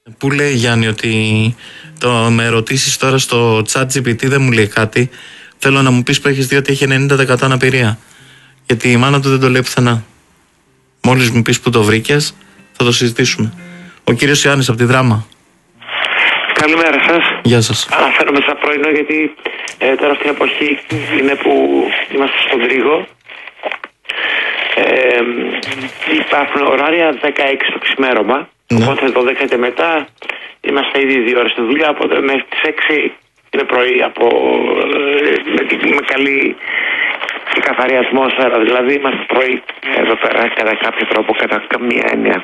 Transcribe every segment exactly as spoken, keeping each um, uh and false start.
Πού λέει, Γιάννη, ότι το με ερωτήσεις τώρα στο chat τζι πι τι δεν μου λέει κάτι. Θέλω να μου πεις που έχεις δει ότι έχει ενενήντα τοις εκατό αναπηρία. Γιατί η μάνα του δεν το λέει πουθενά. Μόλις μου πεις που το βρήκες, θα το συζητήσουμε. Ο κύριος Ιάννης από τη Δράμα. Καλημέρα σας. Γεια σας. Αναφέρομαι σαν πρωινό γιατί ε, τώρα αυτή την εποχή είναι που είμαστε στον τρίγο. Ε, υπάρχουν ωράρια δεκαέξι το ξημέρωμα. Ναι. Οπότε το δέκα μετά είμαστε ήδη δύο ώρες στη δουλειά. Οπότε μέχρι τις έξι είναι πρωί από, με, με καλή και καθαρή ατμόσφαιρα. Δηλαδή είμαστε πρωί εδώ πέρα κατά κάποιο τρόπο, κατά καμία έννοια.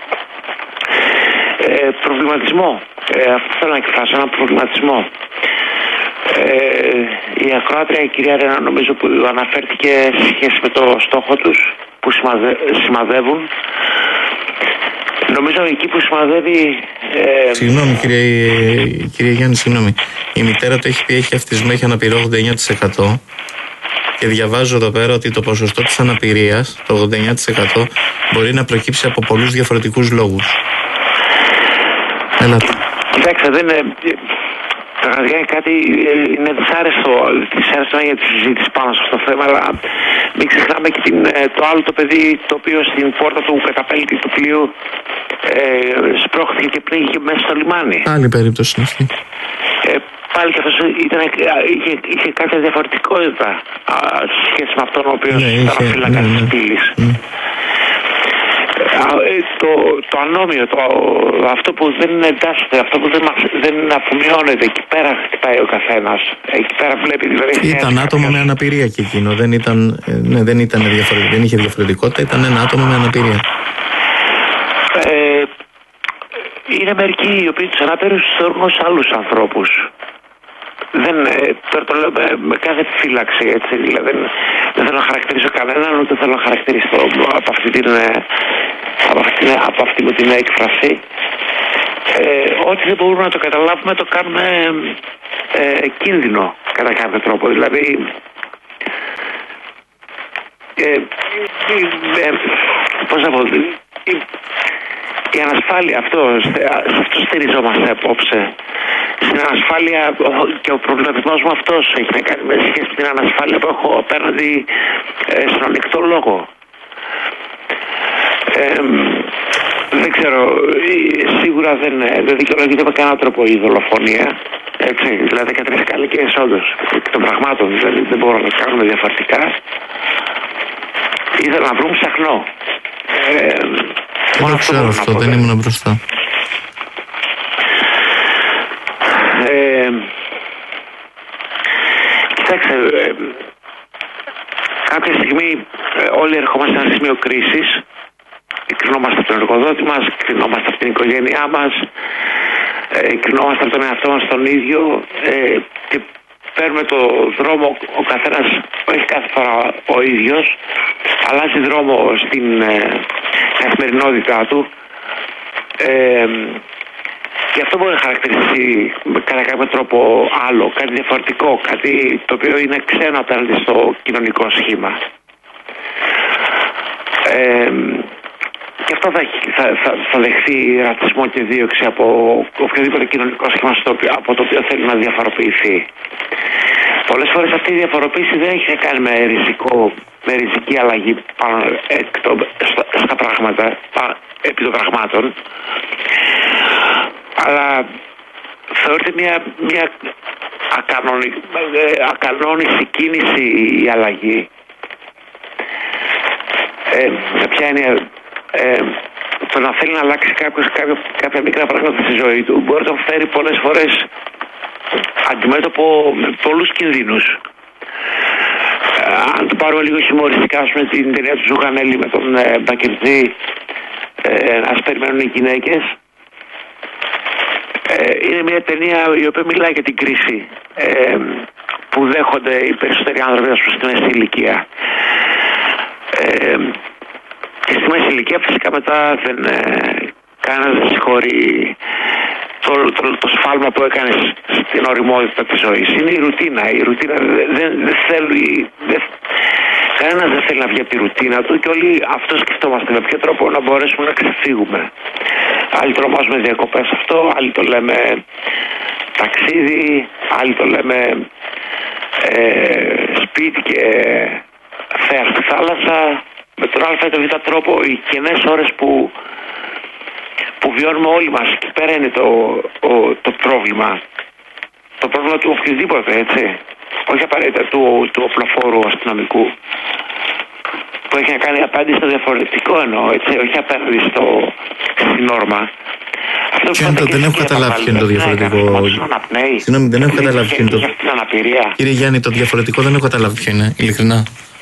Ε, προβληματισμό. Ε, αυτό θέλω να εκφράσω, ένα προβληματισμό. Ε, η ακροάτρια, η κυρία Ρένα, νομίζω που αναφέρθηκε σε σχέση με το στόχο τους που σημαδε, σημαδεύουν. Νομίζω εκεί που σημαδεύει... Ε... Συγγνώμη κύριε, κύριε Γιάννη, συγγνώμη. Η μητέρα του έχει πει έχει αυτισμό, έχει αναπηρία ογδόντα εννιά τοις εκατό και διαβάζω εδώ πέρα ότι το ποσοστό της αναπηρίας, το ογδόντα εννιά τοις εκατό, μπορεί να προκύψει από πολλούς διαφορετικούς λόγους. Έλατε. Κοιτάξτε, δεν είναι... Πραγματικά είναι κάτι, είναι δυσάρεστο, δυσάρεστο για τη συζήτηση πάνω σε αυτό το θέμα, αλλά μην ξεχνάμε και την, το άλλο το παιδί το οποίο στην πόρτα του καταπέλτη του πλοίου ε, σπρώχθηκε και πνίγηκε μέσα στο λιμάνι. Άλλη περίπτωση είναι αυτή. Ε, πάλι και αυτός ήταν, είχε, είχε κάποια διαφορετικότητα α, σε σχέση με αυτόν ο οποίος ναι, ήταν ο φύλακας της πύλης. Mm. Το, το ανώμιο, το, αυτό που δεν εντάσσεται, αυτό που δεν, δεν αφομοιώνεται, εκεί πέρα χτυπάει ο καθένας. Εκεί πέρα βλέπει δηλαδή. Ήταν άτομο με αναπηρία και εκείνο. Δεν, ήταν, ναι, δεν, ήταν διαφορετικό, δεν είχε διαφορετικότητα, ήταν ένα άτομο με αναπηρία. Ε, είναι μερικοί οι οποίοι τους αναπήρους τους θεωρούν ως άλλους ανθρώπους. Δεν, τώρα το λέω με, με κάθε επιφύλαξη, έτσι, δηλαδή δεν, δεν θέλω να χαρακτηρίσω κανέναν, ούτε θέλω να χαρακτηρίσω από αυτή την, από αυτή, από αυτή την έκφραση. Ε, ό,τι δεν μπορούμε να το καταλάβουμε το κάνουμε ε, κίνδυνο κατά κάποιο τρόπο, δηλαδή ε, ε, πώς να πω, η, η ανασφάλεια, αυτό, σε αυτό στηριζόμαστε απόψε. Στην ανασφάλεια, και ο προβληματισμός μου αυτός έχει να κάνει με σχέση με την ανασφάλεια που έχω απέναντι ε, στον ανοιχτό λόγο. Ε, δεν ξέρω, σίγουρα δεν, δεν δικαιολογείται με κανέναν τρόπο η δολοφονία. Έτσι, δηλαδή δεκατρείς κάλικες όντως εκ των πραγμάτων, δηλαδή δεν μπορούμε να το κάνουμε διαφορετικά. Ήθελα να βρούμε ψαχνό. Ε, δεν το ξέρω αυτό, δεν ήμουν μπροστά. Ε, κοιτάξτε, ε, κάποια στιγμή ε, όλοι ερχόμαστε σε ένα σημείο κρίσης. Κρινόμαστε από τον εργοδότη μας, κρινόμαστε από την οικογένειά μας, ε, κρινόμαστε από τον εαυτό μας τον ίδιο ε, και παίρνουμε το δρόμο, ο καθένας, όχι κάθε φορά ο ίδιος, αλλάζει δρόμο στην ε, καθημερινότητά του. Ε, Και αυτό μπορεί να χαρακτηριστεί κατά κάποιο τρόπο άλλο, κάτι διαφορετικό, κάτι το οποίο είναι ξένο απέναντι στο κοινωνικό σχήμα. Ε, και αυτό θα, θα, θα, θα δεχθεί ρατσισμό και δίωξη από οποιοδήποτε κοινωνικό σχήμα στο οποίο, από το οποίο θέλει να διαφοροποιηθεί. Πολλές φορές αυτή η διαφοροποίηση δεν έχει να κάνει με, ριζικό, με ριζική αλλαγή πάνω εκτό, στα, στα πράγματα, πάνω, επί των πραγμάτων, αλλά θεωρείται μια, μια ακανόνη, ακανόνιστη κίνηση η αλλαγή. Ε, με ποια έννοια, ε, το να θέλει να αλλάξει κάποιος κάποια, κάποια μικρά πράγματα στη ζωή του μπορεί να τον φέρει πολλές φορές αντιμέτωπο με πολλούς κινδύνους. Ε, αν το πάρουμε λίγο χιουμοριστικά, ας πούμε, την ταινία του Ζουγανέλη με τον ε, Μπακερτζή, ε, ας περιμένουν οι γυναίκες. Ε, είναι μια ταινία η οποία μιλάει για την κρίση ε, που δέχονται οι περισσότεροι άνθρωποι στην μέση ηλικία. Ε, και στη μέση ηλικία φυσικά μετά δεν, ε, κανένας δεν συγχωρεί το, το, το σφάλμα που έκανες στην ωριμότητα της ζωής. Είναι η ρουτίνα. Η ρουτίνα δεν, δεν, δεν θέλει, δεν, κανένας δεν θέλει να βγει από τη ρουτίνα του και όλοι αυτό σκεφτόμαστε με ποιο τρόπο να μπορέσουμε να ξεφύγουμε. Άλλοι το ονομάζουμε διακοπές αυτό, άλλοι το λέμε ταξίδι, άλλοι το λέμε ε, σπίτι και θέα στη θάλασσα. Με τον α ή τον β τρόπο οι κενές ώρες που, που βιώνουμε όλοι μας, εκεί πέρα είναι το, το, το πρόβλημα. Το πρόβλημα του οποιοδήποτε, έτσι. Όχι απαραίτητα του, του οπλοφόρου αστυνομικού. Που έχει να κάνει απέναντι στο διαφορετικό εννοώ, έτσι. Όχι απέναντι στο, στη νόρμα. Ποιο είναι το, δεν έχω καταλάβει ποιο είναι το διαφορετικό. Συγγνώμη, δεν έχω καταλάβει ποιο είναι το. Κύριε Γιάννη, το διαφορετικό δεν έχω καταλάβει ποιο είναι, ειλικρινά.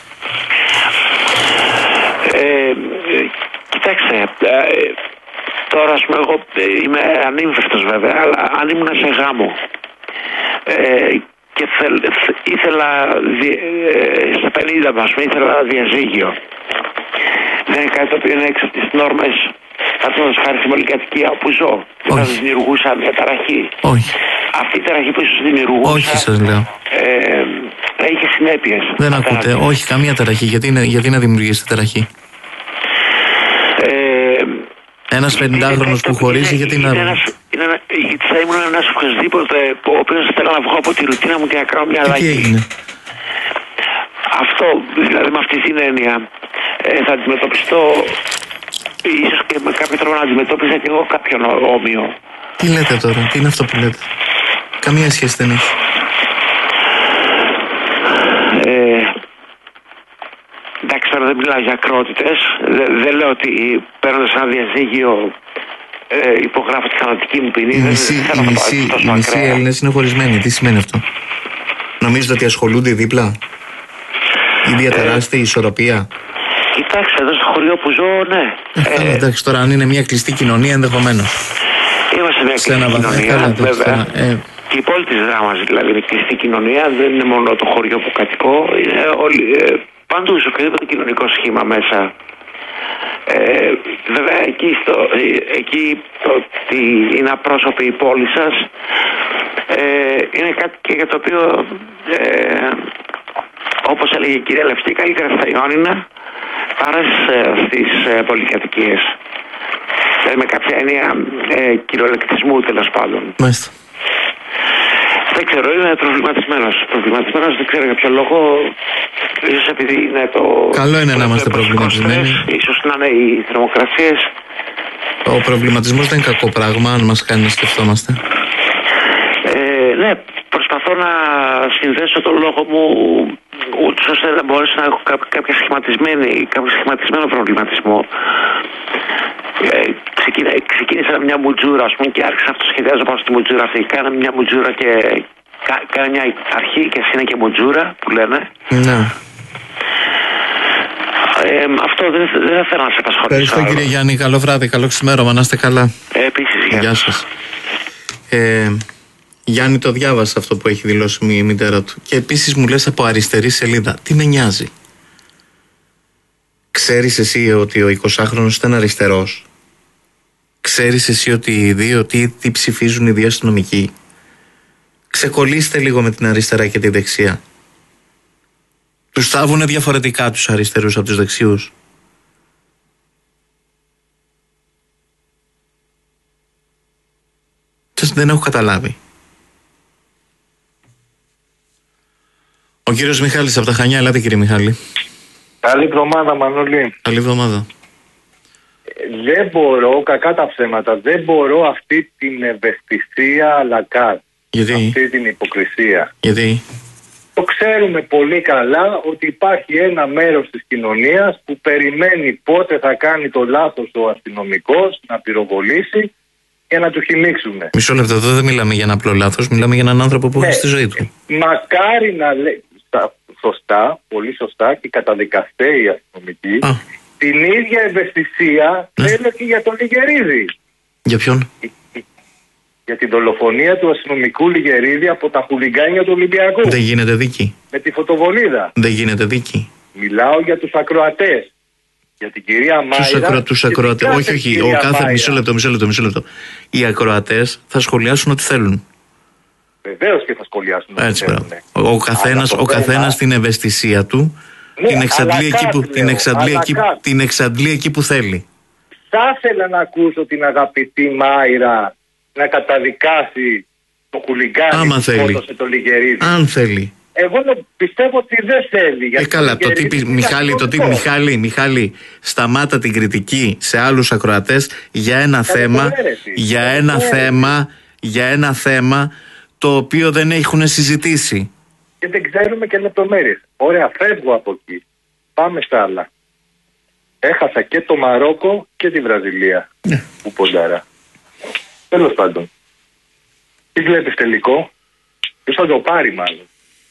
Κοιτάξτε, τώρα ας πούμε εγώ είμαι ανήμφευτος βέβαια, αλλά αν ήμουν σε γάμο ε, και θέλ, ήθελα δι, ε, στα πενήντα μας, ήθελα διαζύγιο. Δεν είναι κάτι το οποίο είναι έξω από τις νόρμες, παραδείγματος χάρη στην πολυκατοικία όπου ζω. Δεν θα δημιουργούσα μια ταραχή. Όχι. Αυτή η ταραχή που ίσως δημιουργούσα. Όχι, σας λέω. Ε, είχε συνέπειες. Δεν ακούτε, όχι καμία ταραχή. Γιατί, γιατί να δημιουργήσετε ταραχή. Ένας πενηντάχρονος που χωρίζει, γιατί να. Γιατί θα ήμουν ένας οποιοδήποτε, ο οποίος θέλω να βγω από τη ρουτίνα μου και να κάνω μια αλλαγή. Τι έγινε. Αυτό, δηλαδή με αυτή την έννοια, ε, θα αντιμετωπιστώ, ίσως και με κάποιο τρόπο να αντιμετώπιζα και εγώ κάποιον όμοιο. Τι λέτε τώρα, τι είναι αυτό που λέτε. Καμία σχέση δεν έχει. Ε, εντάξει, τώρα δεν μιλάω για ακρότητες. Δεν, δεν λέω ότι παίρνοντας ένα διαζύγιο ε, υπογράφω τη θανατική μου ποινή. Οι μισοί Έλληνες είναι χωρισμένοι. Τι σημαίνει αυτό. Νομίζετε ότι ασχολούνται δίπλα. Η διατεράστια η ισορροπία. Κοιτάξτε, εδώ στο χωριό που ζω, ναι. Ε, ε, εντάξει, τώρα αν είναι μια κλειστή κοινωνία, ενδεχομένως. Είμαστε μια κλειστή κοινωνία, καλά, βέβαια. Ε, και η πόλη της Δράμας, δηλαδή, είναι κλειστή κοινωνία. Δεν είναι μόνο το χωριό που κατοικώ. Είναι όλοι, ε, παντού, σε οποιοδήποτε κοινωνικό σχήμα μέσα. Ε, βέβαια, εκεί, στο, εκεί το ότι είναι απρόσωπη η πόλη σας ε, είναι κάτι και για το οποίο, ε, όπως έλεγε η κυρία Λευτή, καλύτερα στα Ιόνινα παρά στις ε, πολυκατοικίες. Δηλαδή με κάποια έννοια ε, κυριολεκτισμού, τέλος πάντων. Μάλιστα. Δεν ξέρω, είμαι προβληματισμένος. Προβληματισμένος, δεν ξέρω για ποιο λόγο. Ίσως επειδή είναι το. Καλό είναι να είμαστε προβληματισμένοι. Ίσως να είναι οι θερμοκρασίες. Ο προβληματισμός δεν είναι κακό πράγμα, αν μας κάνει να σκεφτόμαστε. Ε, ναι, προσπαθώ να συνδέσω τον λόγο μου ούτως ώστε να μπορέσω να έχω κάποια σχηματισμένη, κάποιο σχηματισμένο προβληματισμό. Ε, ξεκίνα, ξεκίνησα μια μουτζούρα, ας πούμε, και άρχισα να το σχεδιάζω πάνω στη μουτζούρα αυτή. Κάνα μια μουτζούρα και κάνα μια αρχή και εσύ είναι και μουτζούρα που λένε. Ναι. Ε, αυτό δεν, δεν θέλω να σε απασχολήσω. Ευχαριστώ κύριε Γιάννη, καλό βράδυ, καλό ξημέρωμα, να είστε καλά. Ε, επίσης, γεια, γεια σας. Ε, Γιάννη, το διάβασα αυτό που έχει δηλώσει η μητέρα του. Και επίσης μου λες από αριστερή σελίδα. Τι με νοιάζει. Ξέρεις εσύ ότι ο εικοσάχρονος ήταν αριστερός. Ξέρεις εσύ ότι οι δύο, τι, τι ψηφίζουν οι δύο αστυνομικοί. Ξεκολλήστε λίγο με την αριστερά και τη δεξιά. Τους θάβουνε διαφορετικά τους αριστερούς από τους δεξιούς. Σας δεν έχω καταλάβει. Ο κύριος Μιχάλης από τα Χανιά, ελάτε κύριε Μιχάλη. Καλή εβδομάδα Μανώλη. Καλή εβδομάδα. Δεν μπορώ, κακά τα ψέματα, δεν μπορώ αυτή την ευαισθησία αλακάρ. Γιατί? Αυτή την υποκρισία. Γιατί? Το ξέρουμε πολύ καλά ότι υπάρχει ένα μέρος της κοινωνίας που περιμένει πότε θα κάνει το λάθος ο αστυνομικός να πυροβολήσει και να του χυμίξουμε. Μισό λεπτό, εδώ δεν μιλάμε για ένα απλό λάθος, μιλάμε για έναν άνθρωπο που έχει ναι. στη ζωή του. Μακάρι να λέει σωστά, πολύ σωστά και καταδικαστέ οι αστυνομικοί. Α. Την ίδια ευαισθησία ναι. θέλω και για τον Λιγερίδη. Για ποιον? Για την δολοφονία του αστυνομικού Λιγερίδη από τα χουλιγκάνια του Ολυμπιακού. Δεν γίνεται δίκη. Με τη φωτοβολίδα. Δεν γίνεται δίκη. Μιλάω για τους ακροατές. Για την κυρία Μάιρα. Τους ακροατές. Όχι, όχι. Ο κάθε... μισό λεπτό, μισό λεπτό, μισό λεπτό. Οι ακροατές θα σχολιάσουν ό,τι θέλουν. Βεβαίως και θα σχολιάσουν ό,τι Έτσι, θέλουν. Ο καθένας, ο καθένας την ευαισθησία του ναι, την εξαντλεί εκεί που, την εξαντλεί εκεί, την εξαντλεί εκεί που θέλει. θα ήθελα να ακούσω την αγαπητή Μάιρα να καταδικάσει το χουλιγκάνι που σκότωσε το Λιγερίδη. Αν θέλει. Εγώ πιστεύω ότι δεν θέλει. Ε, καλά, το τι, Μιχάλη, το τι, Μιχάλη, Μιχάλη, σταμάτα την κριτική σε άλλους ακροατές για ένα θέμα, για ένα θέμα, για ένα θέμα το οποίο δεν έχουν συζητήσει. Και δεν ξέρουμε και λεπτομέρειες. Ωραία, φεύγω από εκεί. Πάμε στα άλλα. Έχασα και το Μαρόκο και τη Βραζιλία. Ναι. Που ποντάρα. Τέλος πάντων. Τι βλέπεις τελικό? Ποιος θα το πάρει μάλλον?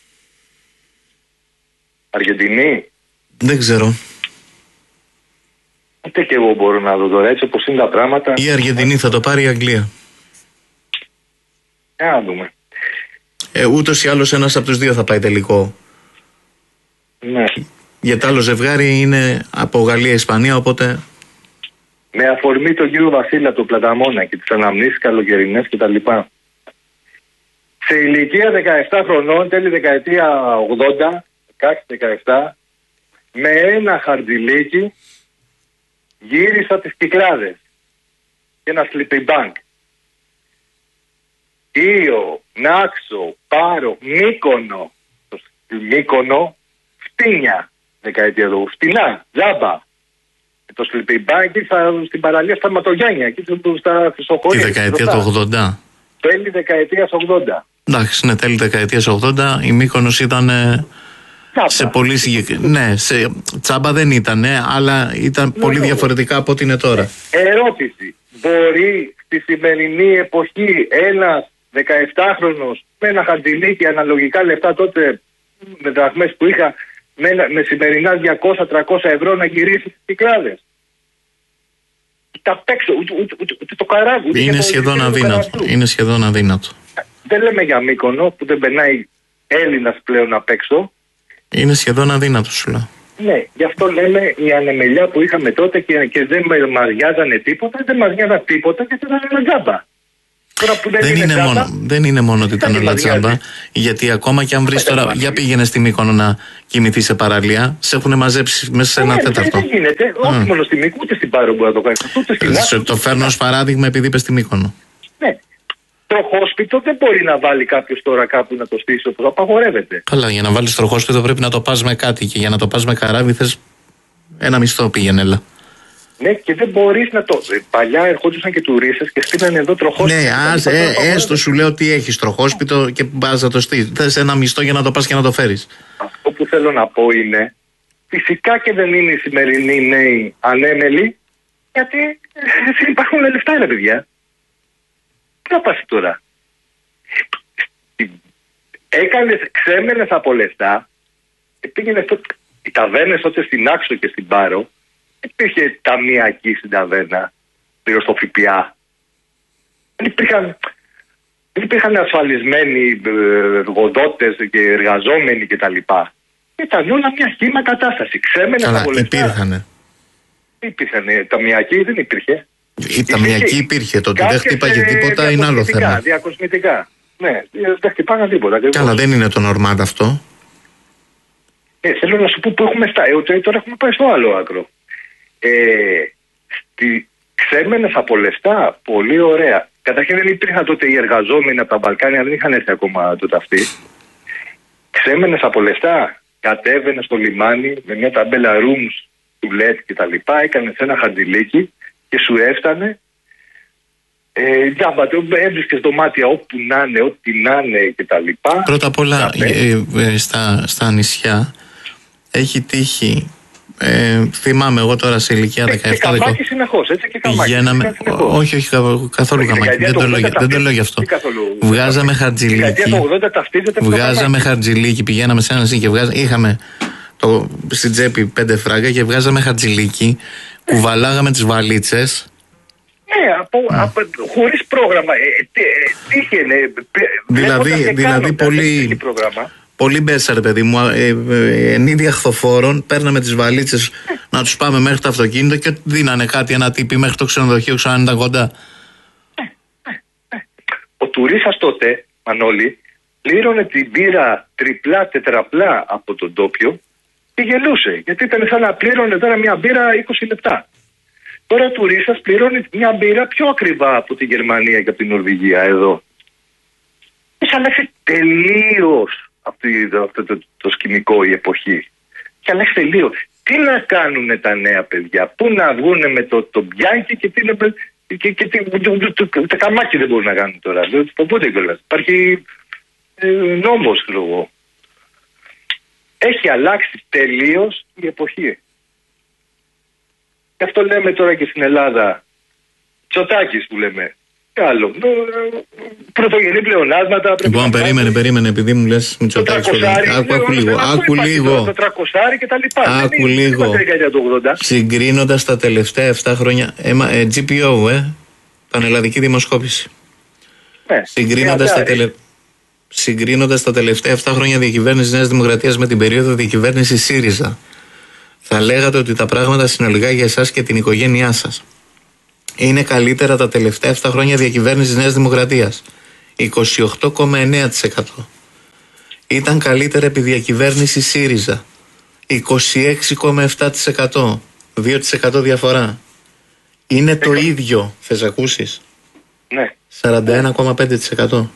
Αργεντινή? Δεν ξέρω. Ούτε και εγώ μπορώ να δω τώρα, έτσι όπως είναι τα πράγματα. Η Αργεντινή θα το πάρει η Αγγλία. Για να δούμε. Ε, ούτως ή άλλως ένας από τους δύο θα πάει τελικό. Ναι. Γιατί άλλο ζευγάρι είναι από Γαλλία-Ισπανία, οπότε... Με αφορμή τον κύριο Βασίλη από το Πλαταμόνα και τις αναμνήσεις καλοκαιρινές κτλ. Σε ηλικία δεκαεπτά χρονών, τέλη δεκαετία ογδόντα, δεκαέξι δεκαεπτά, με ένα χαρτζηλίκι γύρισα τις Κυκλάδες και ένα sleeping bank. Ήο, Νάξο, Πάρο, Μύκονο, το Μύκονο, Φτίνια, δεκαετία του, Φτινά, Τζάμπα. Το sleeping bank ήρθα στην παραλία στα Ματογιάννια, εκεί στα Χρυσοχωρία. Η δεκαετία του ογδόντα. Τέλη δεκαετίας ογδόντα. Εντάξει, ναι, τέλη δεκαετίας ογδόντα. Η Μύκονος ήταν ε, σε πολύ συγκεκριμένο. Ναι, σε τσάμπα δεν ήταν, αλλά ήταν ναι, πολύ ναι, διαφορετικά από ό,τι είναι τώρα. Ερώτηση. Μπορεί στη σημερινή εποχή ένας δεκαεπτάχρονος με ένα χαρτζηλίκι αναλογικά λεφτά τότε με δραχμές που είχα με, με σημερινά διακόσια με τριακόσια ευρώ να γυρίσει στις Κυκλάδες? Τα παίξω, ούτε, ούτε, ούτε, ούτε το καράβι. Ούτε είναι, σχεδόν αδύνατο. είναι σχεδόν αδύνατο. Δεν λέμε για Μύκονο που δεν περνάει Έλληνας πλέον απ' έξω. Είναι σχεδόν αδύνατο, σου λέω. Ναι, γι' αυτό λέμε η ανεμελιά που είχαμε τότε και, και δεν μας νοιάζανε τίποτα, δεν μας νοιάζανε τίποτα και ήταν ένα τζάμπα. Που δεν, δεν, είναι τζάμπα, μόνο, δεν είναι μόνο ότι ήταν όλα τζάμπα, γιατί ακόμα και αν βρεις τώρα, για πήγαινε στη Μύκονο να κοιμηθεί σε παραλία, σε έχουν μαζέψει μέσα σε ένα ναι, τέταρτο. Δεν γίνεται, mm. όχι μόνο στη Μύκονο, ούτε στην Πάρο μπορεί να το κάνει. Το, το φέρνω ως παράδειγμα επειδή είπες στη Μύκονο. Ναι. Τροχόσπιτο δεν μπορεί να βάλει κάποιο τώρα κάπου να το στήσει όπως απαγορεύεται. Καλά, για να βάλεις τροχόσπιτο πρέπει να το πας με κάτι και για να το πας με καράβι θες ένα μισθό, πήγαινε, έλα. Ναι, και δεν μπορείς να το. Παλιά ερχόντουσαν και τουρίστες και στείλανε εδώ τροχόσπιτο. Ναι, ας, ε, έστω σου λέω ότι έχεις τροχόσπιτο και πας να το στείλεις. Θες ένα μισθό για να το πας και να το φέρεις. Αυτό που θέλω να πω είναι, φυσικά και δεν είναι οι σημερινοί νέοι ανέμελοι, γιατί δεν υπάρχουν λεφτά, ρε παιδιά. Τι να πας τώρα? Έκανες, ξέμενες από λεφτά και πήγαινες τότε. Οι ταβέρνες τότε στην Άξο και στην Πάρο, υπήρχε ταμιακή στην ταβέρνα, πήρω στο ΦΠΑ. Δεν υπήρχαν, δεν υπήρχαν ασφαλισμένοι εργοδότες και εργαζόμενοι κτλ. Ήταν όλα μια χύμα κατάσταση. Ξέμενες από λεφτά. Υπήρχανε. Υπήρχανε. Ταμιακή δεν υπήρχε. Η ταμιακή υπήρχε. Το ότι δεν χτύπαγε τίποτα είναι άλλο θέμα. Διακοσμητικά. Ναι, δεν χτυπάγαν τίποτα. Καλά, δεν είναι το νορμάλ αυτό. Ε, θέλω να σου πω που έχουμε στα. Ε, τώρα έχουμε πάει στο άλλο άκρο. Ε, στη, ξέμενες από λεφτά, πολύ ωραία. Καταρχήν δεν υπήρχαν τότε οι εργαζόμενοι από τα Μπαλκάνια, δεν είχαν έρθει ακόμα τότε αυτοί. Ξέμενες από λεφτά, κατέβαινες στο λιμάνι με μια ταμπέλα rooms, τουλέτ και τα λοιπά, έκανες ένα χαντιλίκι και σου έφτανε. Ε, τζάμπα, έβρισκες δωμάτια όπου να είναι, ό,τι να είναι και τα λοιπά. Πρώτα απ' όλα ε, ε, στα, στα νησιά έχει τύχει. Ε, θυμάμαι εγώ τώρα σε ηλικία δεκαεπτά δεκαοκτώ. Και καμάκι συνεχώς, έτσι και καμάκι. Πηγαίναμε, όχι, όχι, καθόλου καμάκι. Δεν το, λέω, δεν το λέω γι' αυτό. Βγάζαμε χαρτζηλίκι. Βγάζαμε χαρτζηλίκι, πηγαίναμε σε ένα νησί και βγάζαμε. Είχαμε το, στην τσέπη πέντε φράγκα και βγάζαμε χαρτζηλίκι. Κουβαλάγαμε τις βαλίτσες. Ναι, από, από, χωρίς πρόγραμμα. Ε, τύχαινε. Δηλαδή, δηλαδή πολύ. Πολύ μπέσα, ρε παιδί μου, ε, ε, εν είδη αχθοφόρων, παίρναμε τις βαλίτσες να τους πάμε μέχρι το αυτοκίνητο και δίνανε κάτι, ένα τύπη μέχρι το ξενοδοχείο, ξανά ήταν κοντά. Ο τουρίστας τότε, Μανώλη, πλήρωνε την μπύρα τριπλά, τετραπλά από τον τόπιο και γελούσε, γιατί ήταν σαν να πλήρωνε τώρα μια μπύρα είκοσι λεπτά. Τώρα ο τουρίστας πληρώνει μια μπύρα πιο ακριβά από τη Γερμανία και από την Νορβηγία εδώ. Έχει αλλάξει τελείως αυτό το, το, το σκηνικό, η εποχή. Έχει αλλάξει τελείως. Τι να κάνουν τα νέα παιδιά, πού να βγουν με το, το μπιάκι και τι να. Και, και, και τα καμάκι δεν μπορούν να κάνουν τώρα. Οπότε κιόλας. Υπάρχει ε, νόμος, ξέρω εγώ. Έχει αλλάξει τελείως η εποχή. Και αυτό λέμε τώρα και στην Ελλάδα. Τσοτάκης που λέμε. Και άλλο. Πρωτογενή πλεονάσματα. Λοιπόν, περίμενε, περίμενε, επειδή μου λες Μητσοτάκης. Άκου, άκου λίγο. Άκου λίγο. Το τρακοσάρι και τα λοιπά. Άκου λίγο. Συγκρίνοντας τα τελευταία επτά χρόνια. Ε, τζι πι ο, ε. Πανελλαδική δημοσκόπηση. Ναι, Συγκρίνοντας τα, τελε... Συγκρίνοντας τα τελευταία επτά χρόνια διακυβέρνησης Νέας Δημοκρατίας με την περίοδο διακυβέρνησης ΣΥΡΙΖΑ, θα λέγατε ότι τα πράγματα συνολικά για εσάς και την οικογένειά σας είναι καλύτερα τα τελευταία επτά χρόνια διακυβέρνησης Νέας Δημοκρατίας. είκοσι οκτώ κόμμα εννέα τοις εκατό. Ήταν καλύτερα επί διακυβέρνηση ΣΥΡΙΖΑ. είκοσι έξι κόμμα επτά τοις εκατό. δύο τοις εκατό διαφορά. Είναι το ίδιο, θες ακούσεις? Ναι. σαράντα ένα κόμμα πέντε τοις εκατό.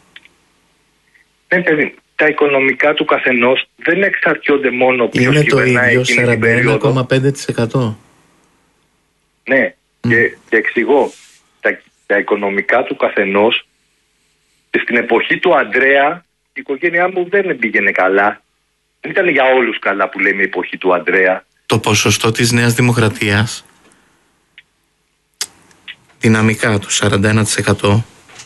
Ναι, παιδί. Τα οικονομικά του καθενός δεν εξαρτιόνται μόνο ποιος είναι κυβερνάει το ίδιο, σαράντα ένα κόμμα πέντε τοις εκατό. Ναι, mm. και, και εξηγώ. Τα, τα οικονομικά του καθενός, και στην εποχή του Ανδρέα η οικογένειά μου δεν πήγαινε καλά. Δεν ήταν για όλους καλά που λέμε η εποχή του Ανδρέα. Το ποσοστό της Νέας Δημοκρατίας δυναμικά του σαράντα ένα τοις εκατό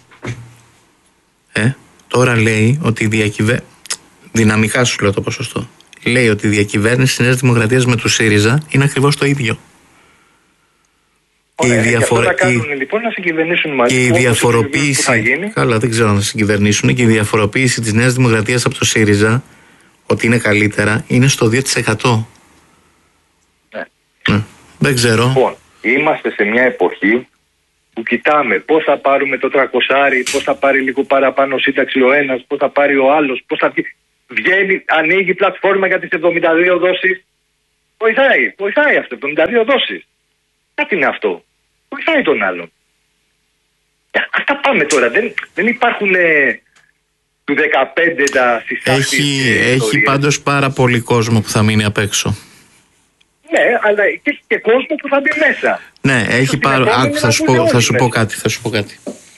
ε, τώρα λέει ότι η διακυβέρνηση, δυναμικά σου λέω το ποσοστό, λέει ότι η διακυβέρνηση της Νέας Δημοκρατίας με του ΣΥΡΙΖΑ είναι ακριβώς το ίδιο. Ωραία, και, διαφορα... και αυτό θα κάνουν λοιπόν να συγκυβερνήσουν μαζί. Και η διαφοροποίηση, καλά δεν ξέρω αν θα συγκυβερνήσουν, και η διαφοροποίηση της Νέας Δημοκρατίας από το ΣΥΡΙΖΑ ότι είναι καλύτερα είναι στο δύο τοις εκατό. Ναι. Ναι. Δεν ξέρω. Λοιπόν, είμαστε σε μια εποχή που κοιτάμε πώς θα πάρουμε το τρακοσάρι, πώς θα πάρει λίγο παραπάνω σύνταξη ο ένας, πώς θα πάρει ο άλλος, πώς θα βγει. Βγαίνει, ανοίγει η πλατφόρμα για τις εβδομήντα δύο δόσεις. Βοηθάει, βοηθάει αυτό, εβδομήντα δύο δόσεις. Κάτι είναι αυτό. Βοηθάει τον άλλον. Αυτά πάμε τώρα. Δεν, δεν υπάρχουν ε, του δεκαπέντε τα συστάσεις. Έχει, έχει πάντως πάρα πολύ κόσμο που θα μείνει απ' έξω. Ναι, αλλά και έχει και κόσμο που θα μπει μέσα. Ναι, έχει πάρα... Άκου, θα, σου πω, θα, σου πω κάτι, θα σου πω κάτι.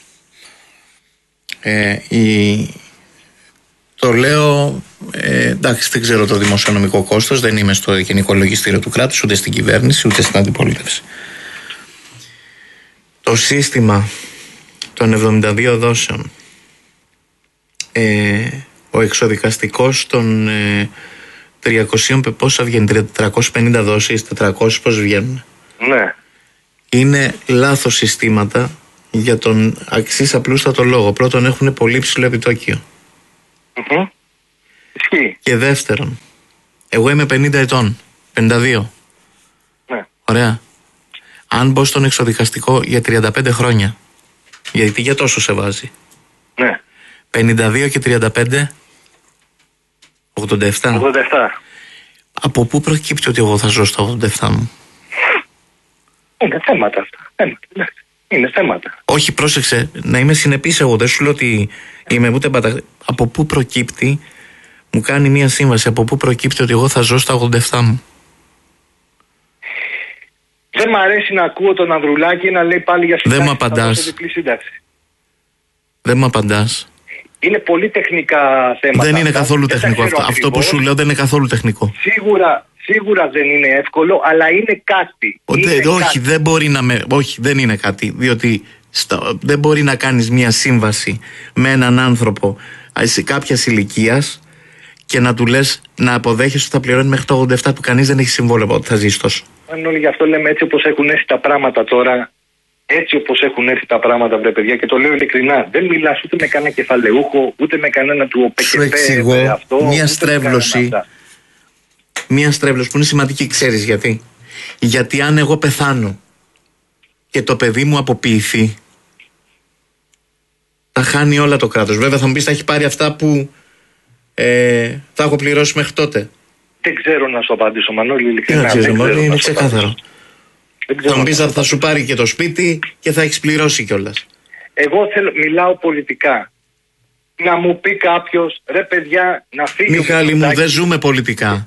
Ε, η... Το λέω, ε, εντάξει, δεν ξέρω το δημοσιονομικό κόστος, δεν είμαι στο Γενικό Λογιστήριο του κράτους, ούτε στην κυβέρνηση, ούτε στην αντιπολίτευση. Το σύστημα των εβδομήντα δύο δόσεων, ε, ο εξοδικαστικός των ε, τριακόσια, πόσα βγαίνει, τριακόσιες πενήντα δόσεις, τετρακόσιες πώς βγαίνουν. Ναι. Είναι λάθος συστήματα για τον αξίς απλούστατο λόγο. Πρώτον, έχουν πολύ ψηλό επιτόκιο. Mm-hmm. Ισχύει. Και δεύτερον, εγώ είμαι πενήντα ετών, πενήντα δύο. Ναι. Ωραία. Αν μπω στον εξοδικαστικό για τριάντα πέντε χρόνια, γιατί για τόσο σε βάζει. Ναι. πενήντα δύο και τριάντα πέντε, ογδόντα επτά. ογδόντα επτά. Από πού προκύπτει ότι εγώ θα ζω στα ογδόντα επτά μου? Είναι θέματα αυτά. Θέματα. Είναι θέματα. Όχι, πρόσεξε, να είμαι συνεπής εγώ. Δεν σου λέω ότι είμαι ούτε μπατα... Από πού προκύπτει, μου κάνει μια σύμβαση, από πού προκύπτει ότι εγώ θα ζω στα ογδόντα επτά μου? Δεν μ' αρέσει να ακούω τον Ανδρουλάκη να λέει πάλι για σύνταξη. Δεν μου απαντάς. Δεν μου απαντάς. Είναι πολύ τεχνικά θέματα. Δεν είναι καθόλου δεν τεχνικό αυτό. Αυτό που σου λέω δεν είναι καθόλου τεχνικό. Σίγουρα, σίγουρα δεν είναι εύκολο, αλλά είναι κάτι. Ο, είναι δε, όχι, κάτι. Δεν μπορεί να με, όχι, δεν είναι κάτι. Διότι στα, δεν μπορεί να κάνεις μια σύμβαση με έναν άνθρωπο σε κάποια ηλικία και να του λες να αποδέχεσαι ότι θα πληρώνει μέχρι το ογδόντα επτά που κανείς δεν έχει συμβόλαιο ότι θα ζήσει τόσο. Αν όλοι γι' αυτό λέμε έτσι όπως έχουν έρθει τα πράγματα τώρα, έτσι όπως έχουν έρθει τα πράγματα, βρε παιδιά, και το λέω ειλικρινά, δεν μιλάς ούτε με κανένα κεφαλαιούχο, ούτε με κανένα του ΟΠΕΚΕΠΕ. Σου εξηγώ μια στρέβλωση, μια στρέβλωση που είναι σημαντική, ξέρεις γιατί? Γιατί αν εγώ πεθάνω και το παιδί μου αποποιηθεί, θα χάνει όλα το κράτος. Βέβαια θα μου πεις θα έχει πάρει αυτά που ε, θα έχω πληρώσει μέχρι τότε. Δεν ξέρω να σου απαντήσω, Μανώλη, ειλικρινά. Δεν ξέρω, δεν είναι ξεκάθαρο. Θα μου πεις θα σου πάρει και το σπίτι και θα έχεις πληρώσει κιόλας. Εγώ θέλω, μιλάω πολιτικά. Να μου πει κάποιος, ρε παιδιά, να φύγει. Μιχάλη μου, δεν ζούμε πολιτικά.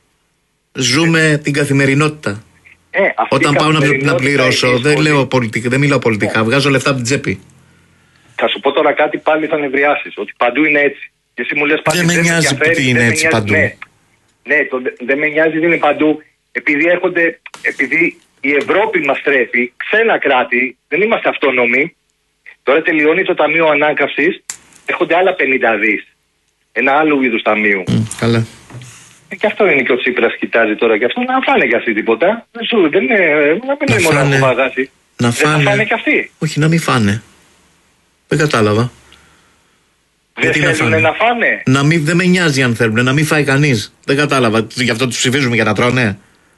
Ζούμε την καθημερινότητα. Ε, Όταν πάω να, να πληρώσω, δεν, λέω πολιτικά, δεν μιλάω πολιτικά, yeah. βγάζω λεφτά από την τσέπη. Θα σου πω τώρα κάτι, πάλι θα νευριάσεις, ότι παντού είναι έτσι. Και εσύ μου λες πάλι δεν με νοιάζει που είναι έτσι νοιάζει, παντού. Ναι, ναι το, δεν με νοιάζει δεν είναι παντού, επειδή έρχονται, επειδή η Ευρώπη μας τρέφει, ξένα κράτη, δεν είμαστε αυτόνομοι. Τώρα τελειώνει το Ταμείο Ανάκαμψης, έρχονται άλλα πενήντα δις. Ένα άλλο είδους ταμείο. Mm, καλά. Και αυτό είναι και ο Τσίπρας κοιτάζει τώρα και αυτό. Να φάνε και αυτοί τίποτα. Δεν σου, δεν είναι, να μην είναι μόνο να βαγάσει. Να φάνε. Δεν θα φάνε και αυτοί. Όχι, να μην φάνε. Δεν κατάλαβα. Δεν θέλουν να φάνε. Να, φάνε. Να μην, δεν με νοιάζει αν θέλουν, να μην φάει κανείς. Δεν κατάλαβα. Γι' αυτό τους ψηφίζουμε για να τρώνε.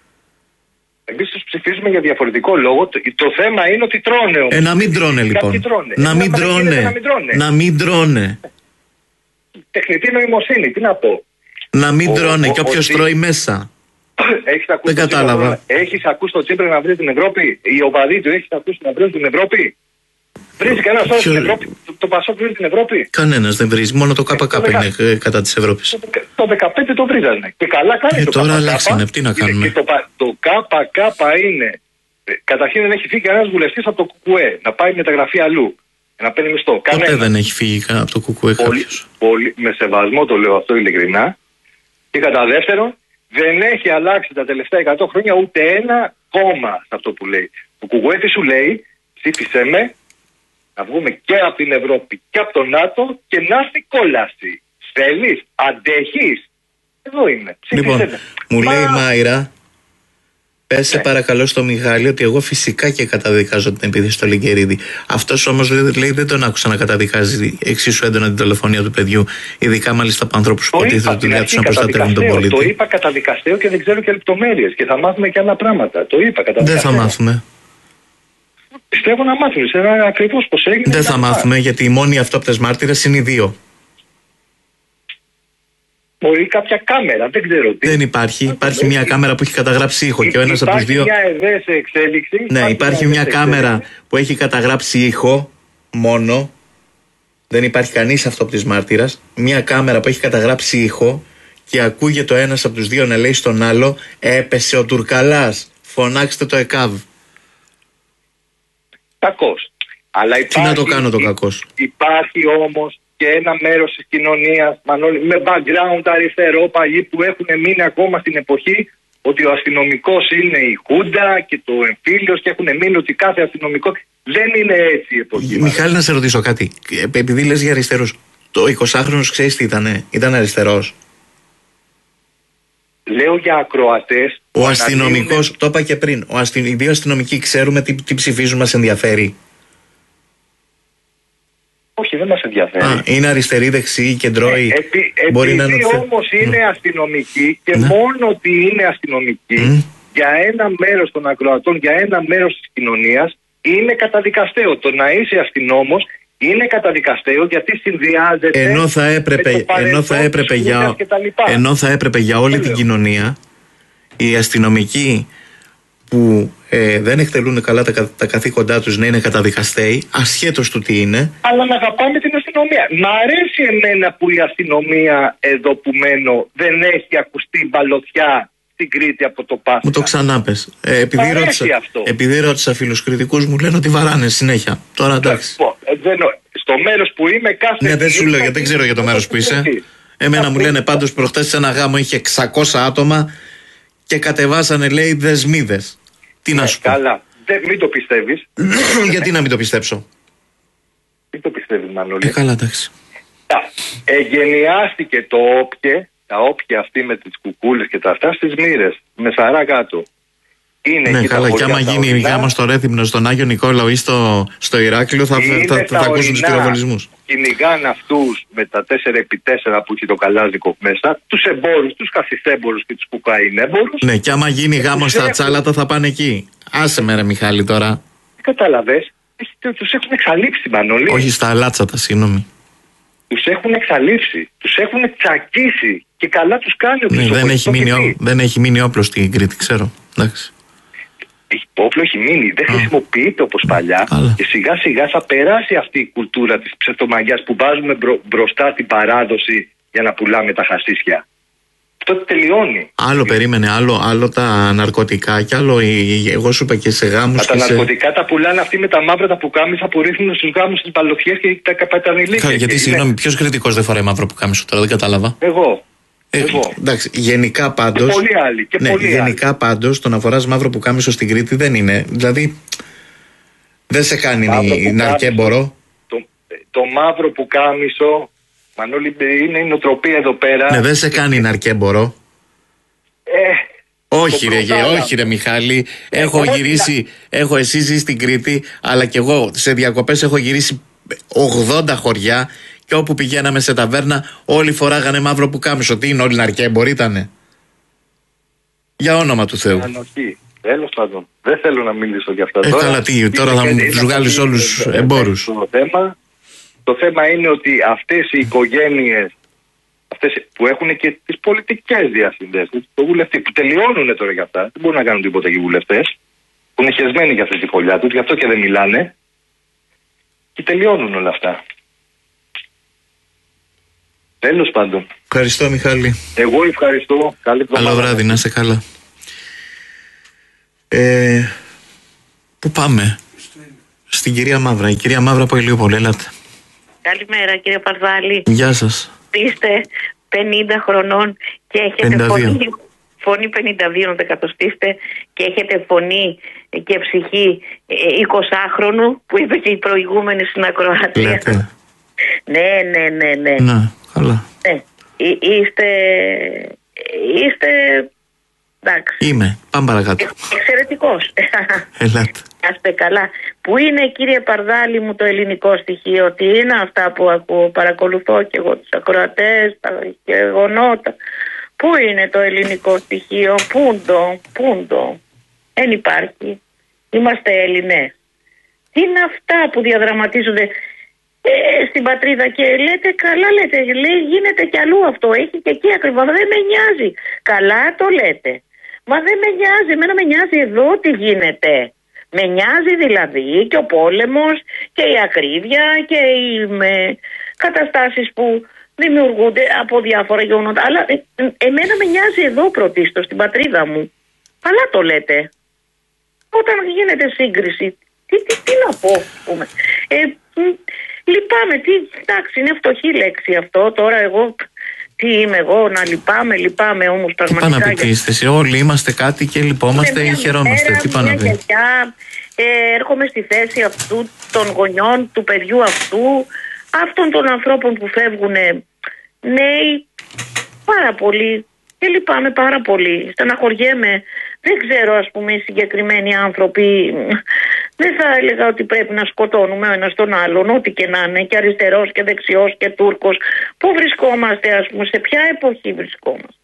Εμείς τους ψηφίζουμε για διαφορετικό λόγο. Το, το θέμα είναι ότι τρώνε όμως. Ε, να μην τρώνε λοιπόν. Τρώνε. Να, μην τρώνε. να μην τρώνε. Να μην τρώνε. Τεχνητή νοημοσύνη, τι να πω. Να μην ο, τρώνε. Ο, και όποιος τρώει μέσα. Έχεις ακούσει δεν κατάλαβα. Έχεις ακούσει το Τσίπρα να βρει την Ευρώπη. Οι οπαδοί του έχεις ακούσει να βρει την Ευρώπη. Βρίζει κανένα άλλο στην Ευρώπη. Το, το Πασόκ βρίζει την Ευρώπη. Κανένας δεν βρίζει. Μόνο το ΚΚ ε, είναι δεκα... κατά της Ευρώπης. Το, το δεκαπέντε το βρίζανε. Και καλά κάνει ε, το τώρα αλλάξανε. Τι να κάνουμε. Και το, το ΚΚ είναι. Καταρχήν δεν έχει φύγει κανένας βουλευτής από το ΚΚΕ να πάει μεταγραφή αλλού. Να παίρνει μισθό. Ποτέ δεν έχει φύγει από το ΚΚΕ κάποιος. Με σεβασμό το λέω αυτό ειλικρινά. Και κατά δεύτερον, δεν έχει αλλάξει τα τελευταία εκατό χρόνια ούτε ένα κόμμα σε αυτό που λέει. Το ΚΚΕ τι σου λέει, ψήφισε με, να βγούμε και από την Ευρώπη και από τον ΝΑΤΟ και να στη κόλαση. Θέλεις, αντέχεις. Εδώ είναι. Ψήφισε λοιπόν, με. Μου Μα... λέει η Μάιρα, πέσε ναι. παρακαλώ στο Μιχάλη ότι εγώ φυσικά και καταδικάζω την επίθεση στο Λιγκερίδη. Αυτός όμως λέει δεν τον άκουσα να καταδικάζει εξίσου έντονα την δολοφονία του παιδιού, ειδικά μάλιστα από ανθρώπους που υποτίθεται ότι δουλειά τους να προστατεύουν τον πολίτη. Το είπα καταδικαστέο και δεν ξέρω και λεπτομέρειες και θα μάθουμε και άλλα πράγματα. Το είπα καταδικαστέο. Δεν θα μάθουμε. Πιστεύω να μάθουμε σε ένα ακριβώς πώς έγινε. Δεν θα μάθουμε γιατί οι μόνοι αυτόπτες μάρτυρες είναι οι δύο. Μπορεί κάποια κάμερα, δεν ξέρω τι. Δεν υπάρχει. Υπάρχει μια κάμερα που έχει καταγράψει ήχο και ο ένας από τους δύο. Υπάρχει μια ΕΔΕ σε εξέλιξη. Ναι, υπάρχει μια κάμερα που έχει καταγράψει ήχο μόνο. Δεν υπάρχει κανείς αυτόπτης μάρτυρας. Μια κάμερα που έχει καταγράψει ήχο και ακούγεται ο ένας από τους δύο να λέει στον άλλο έπεσε ο Τουρκαλάς. Φωνάξτε το ΕΚΑΒ. Κακός. Αλλά υπάρχει, τι να το κάνω το κακός. Υπάρχει όμως και ένα μέρος της κοινωνίας, Μανώλη, με background αριστερό, παλιοί που έχουν μείνει ακόμα στην εποχή ότι ο αστυνομικός είναι η Χούντα και το εμφύλιος και έχουν μείνει ότι κάθε αστυνομικό. Δεν είναι έτσι η εποχή. Μιχάλη, να σε ρωτήσω κάτι. Επειδή λες για αριστερούς, το εικοσάχρονος ξέρεις τι ήτανε, ήταν αριστερός. Λέω για ακροατές. Ο αστυνομικός, είναι... το είπα και πριν, ο αστυ... οι δύο αστυνομικοί ξέρουμε τι, τι ψηφίζουν, μας ενδιαφέρει. Όχι, δεν μας ενδιαφέρει. Α, είναι αριστεροί, δεξιοί, κεντρώοι. Ε, επί, μπορεί επειδή να είναι... όμως είναι mm. αστυνομικοί και mm. μόνο ότι είναι αστυνομικοί mm. για ένα μέρος των ακροατών, για ένα μέρος της κοινωνίας είναι καταδικαστέο. Το να είσαι αστυνόμος είναι καταδικαστέο γιατί συνδυάζεται ενώ θα έπρεπε, με το ενώ θα έπρεπε για, ενώ θα έπρεπε για όλη την κοινωνία οι αστυνομικοί που ε, δεν εκτελούν καλά τα, τα καθήκοντά τους να είναι καταδικαστέοι, ασχέτως του τι είναι. Αλλά να αγαπάμε την αστυνομία. Μ' αρέσει εμένα που η αστυνομία εδώ που μένω δεν έχει ακουστεί μπαλωτιά στην Κρήτη από το Πάσχα. Μου το ξανάπες. Ε, επειδή, ρώτησα, επειδή ρώτησα φίλους κριτικούς μου λένε ότι βαράνε συνέχεια. Τώρα εντάξει. Δεν, στο μέρος που είμαι κάθε... Ναι, δεν σου λέω, γιατί δεν ξέρω για το μέρος που είσαι. Εμένα μου λένε πάντως προχτές σε ένα γάμο είχε εξακόσια άτομα και κατεβάσανε λέει δεσμίδες. Τι να σου πω. Καλά. Δεν, μην το πιστεύεις. Γιατί να μην το πιστέψω. Μην το πιστεύεις, Μανώλη. Ε, καλά, εντάξει. Εγενιάστηκε το όπια, τα όπια αυτή με τις κουκούλες και τα αυτά στις Μοίρες, με Σαρά κάτω. Είναι ναι, καλά, και άμα γίνει γάμο στο Ρέθυμνο, στον Άγιο Νικόλαο ή στο, στο Ηράκλειο, θα, θα, θα, θα, θα ακούσουν τους πυροβολισμούς. Κυνηγάνε αυτούς με τα τέσσερα επί τέσσερα που έχει το καλάζικο μέσα, τους εμπόρους, τους καθιστέμπορους και τους κουκαΐνέμπορους. Ναι, και άμα γίνει γάμο στα Τσάλατα, θα πάνε εκεί. Άσε με, ρε Μιχάλη, τώρα. Κατάλαβες, τους έχουν εξαλείψει, Μανώλη. Όχι στα Λάτσατα, συγγνώμη. Τους έχουν εξαλείψει, τους έχουν τσακίσει και καλά τους κάνει ο ναι, δεν, έχει μείνει, δεν έχει μείνει όπλο στην Κρήτη, ξέρω. Εντάξει. Έχει όπλο, έχει μείνει. Δεν χρησιμοποιείται όπως παλιά. Άρα. Και σιγά σιγά θα περάσει αυτή η κουλτούρα της ψευτομαγιάς που βάζουμε μπρο, μπροστά στην παράδοση για να πουλάμε τα χασίσια. Αυτό τελειώνει. Άλλο περίμενε, άλλο, άλλο τα ναρκωτικά και άλλο. Εγώ σου είπα και σε γάμους. Τα και ναρκωτικά σε... τα πουλάνε αυτοί με τα μαύρα τα πουκάμισα που ρίχνουν στους γάμους, στις μπαλωτιές και τα καπατανιλίκια. Γιατί, συγγνώμη, ποιος κριτικός δεν φοράει μαύρο πουκάμισο τώρα, δεν κατάλαβα. Εγώ. Ε, Εγώ. Εντάξει, γενικά πάντως. Και πολλοί άλλοι. Και ναι, πολλοί γενικά άλλοι. πάντως το να φοράς μαύρο πουκάμισο στην Κρήτη δεν είναι. Δηλαδή. Δεν σε κάνει ναρκέμπορο. Το, το μαύρο πουκάμισο, Μανώλη, είναι η νοοτροπία εδώ πέρα. Ναι, δεν σε κάνει ναρκέμπορο. Ε, όχι ρε, όχι ρε Μιχάλη, έχω ε, γυρίσει, έχω εσύ ζεις στην Κρήτη, αλλά και εγώ σε διακοπές έχω γυρίσει ογδόντα χωριά και όπου πηγαίναμε σε ταβέρνα όλοι φοράγανε μαύρο πουκάμισο. Τι είναι, όλοι ναρκέμποροι ήτανε? Για όνομα του Θεού. Ανοχή. Τέλος πάντων. Δεν θέλω να μιλήσω για αυτά ε, τώρα. Καλά, τι, τώρα θα μου τους βγάλεις όλους εμπόρους. Το θέμα, το θέμα είναι ότι αυτές οι οικογένειες, αυτές που έχουν και τις πολιτικές διασυνδέσεις, το βουλευτή, που τελειώνουν τώρα για αυτά, δεν μπορούν να κάνουν τίποτα και οι βουλευτές, που είναι χεσμένοι για αυτή τη φωλιά τους, γι' αυτό και δεν μιλάνε, και τελειώνουν όλα αυτά. Τέλος πάντων. Ευχαριστώ Μιχάλη. Εγώ ευχαριστώ. Καλή Καλό βράδυ, να είσαι καλά. Ε, πού πάμε? Στην κυρία Μαύρα. Η κυρία Μαύρα από Ηλιούπολη, ελάτε. Καλημέρα κύριε Παρδάλη. Γεια σας. Είστε πενήντα χρονών και έχετε πενήντα δύο. φωνή, φωνή πενήντα δύο να δεκατοστήστε και έχετε φωνή και ψυχή εικοσάχρονου που είπε και η προηγούμενη στην ακροατία. Λέτε. Ναι, ναι, ναι, ναι. Ναι, καλά. Ναι. Εί- Είστε, είστε, εντάξει, Είμαι. Πάμε παρακάτω. εξαιρετικός. Ελάτε. Να είστε καλά. Πού είναι κύριε Παρδάλη μου το ελληνικό στοιχείο? Τι είναι αυτά που ακούω? Παρακολουθώ και εγώ τους ακροατές, τα γεγονότα. Πού είναι το ελληνικό στοιχείο? Πούντο, πούντο. Δεν υπάρχει. Είμαστε Έλληνες. Τι είναι αυτά που διαδραματίζονται ε, στην πατρίδα και λέτε καλά, λέτε, λέει, γίνεται κι αλλού αυτό, έχει και εκεί ακριβώς. Δεν με νοιάζει. Καλά το λέτε. Μα δεν με νοιάζει, εμένα με νοιάζει εδώ τι γίνεται. Με νοιάζει δηλαδή και ο πόλεμος και η ακρίβεια και οι με, καταστάσεις που δημιουργούνται από διάφορα γεγονότα. Αλλά ε, ε, εμένα με νοιάζει εδώ πρωτίστως, στην πατρίδα μου. Καλά το λέτε. Όταν γίνεται σύγκριση, τι, τι, τι να πω, ας πούμε. Ε, λυπάμαι, τι, εντάξει, είναι φτωχή λέξη αυτό. Τώρα εγώ, τι είμαι εγώ, να λυπάμαι, λυπάμαι όμως πραγματικά. Τι πάνε να πει, είστε εσύ, όλοι είμαστε κάτι και λυπόμαστε ή χαιρόμαστε. Μέρα, Τι πάνε να πει. γιαγιά, ε, έρχομαι στη θέση αυτού των γονιών, του παιδιού αυτού, αυτών των ανθρώπων που φεύγουν νέοι, πάρα πολύ. Και λυπάμαι πάρα πολύ. Στεναχωριέμαι. Δεν ξέρω, ας πούμε, οι συγκεκριμένοι άνθρωποι. Δεν θα έλεγα ότι πρέπει να σκοτώνουμε ο ένας τον άλλον, ό,τι και να είναι, και αριστερός και δεξιός και Τούρκος. Πού βρισκόμαστε, ας πούμε, σε ποια εποχή βρισκόμαστε?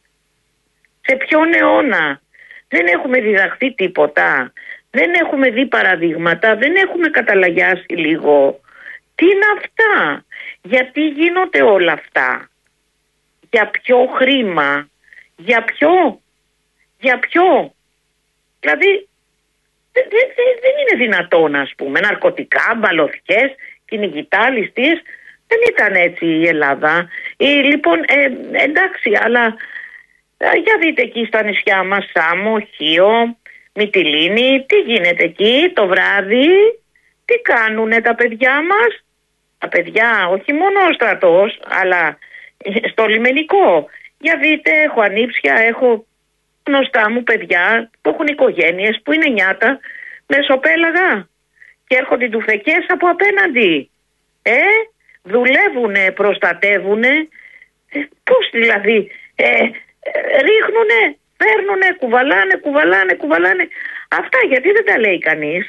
Σε ποιον αιώνα? Δεν έχουμε διδαχθεί τίποτα. Δεν έχουμε δει παραδείγματα. Δεν έχουμε καταλαγιάσει λίγο. Τι είναι αυτά? Γιατί γίνονται όλα αυτά? Για ποιο χρήμα? Για ποιο? Για ποιο? Δηλαδή δεν, δεν, δεν είναι δυνατόν, ας πούμε, ναρκωτικά, μπαλωθιές, κυνηγητά, ληστείες. Δεν ήταν έτσι η Ελλάδα. Ε, λοιπόν, ε, εντάξει, αλλά ε, για δείτε εκεί στα νησιά μας, Σάμο, Χίο, Μυτιλήνη, τι γίνεται εκεί το βράδυ? Τι κάνουνε τα παιδιά μας? Τα παιδιά, όχι μόνο ο στρατός, αλλά στο λιμενικό. Για δείτε, έχω ανήψια, έχω γνωστά μου παιδιά που έχουν οικογένειες που είναι νιάτα μεσοπέλαγα και έρχονται τουφεκές από απέναντι. Ε, δουλεύουνε, προστατεύουνε. Ε, πώς δηλαδή, ε, ε, ρίχνουνε, φέρνουνε, κουβαλάνε, κουβαλάνε, κουβαλάνε. Αυτά γιατί δεν τα λέει κανείς?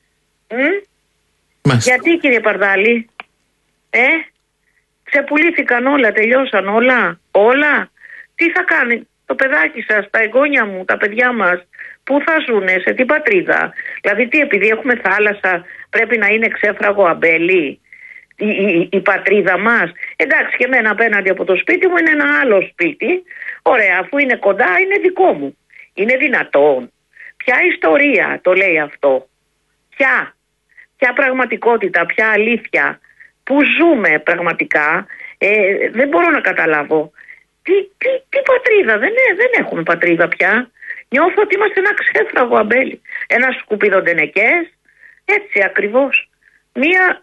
Μ? Γιατί κύριε Παρδάλη? Ε, ξεπουλήθηκαν όλα, τελειώσαν όλα, όλα. Τι θα κάνει το παιδάκι σας, τα εγγόνια μου, τα παιδιά μας? Πού θα ζουνε, σε τι πατρίδα? Δηλαδή τι, επειδή έχουμε θάλασσα πρέπει να είναι ξέφραγο αμπέλι η, η, η πατρίδα μας? Εντάξει, και εμένα απέναντι από το σπίτι μου είναι ένα άλλο σπίτι. Ωραία, αφού είναι κοντά είναι δικό μου. Είναι δυνατόν? ποια ιστορία το λέει αυτό, ποια, ποια πραγματικότητα, ποια αλήθεια, που ζούμε πραγματικά, ε, δεν μπορώ να καταλάβω. Τι, τι, τι πατρίδα, δεν, ε, δεν έχουμε πατρίδα πια. Νιώθω ότι είμαστε ένα ξέφραγο αμπέλι, ένα σκουπίδο ντενεκές, έτσι ακριβώς. Μία,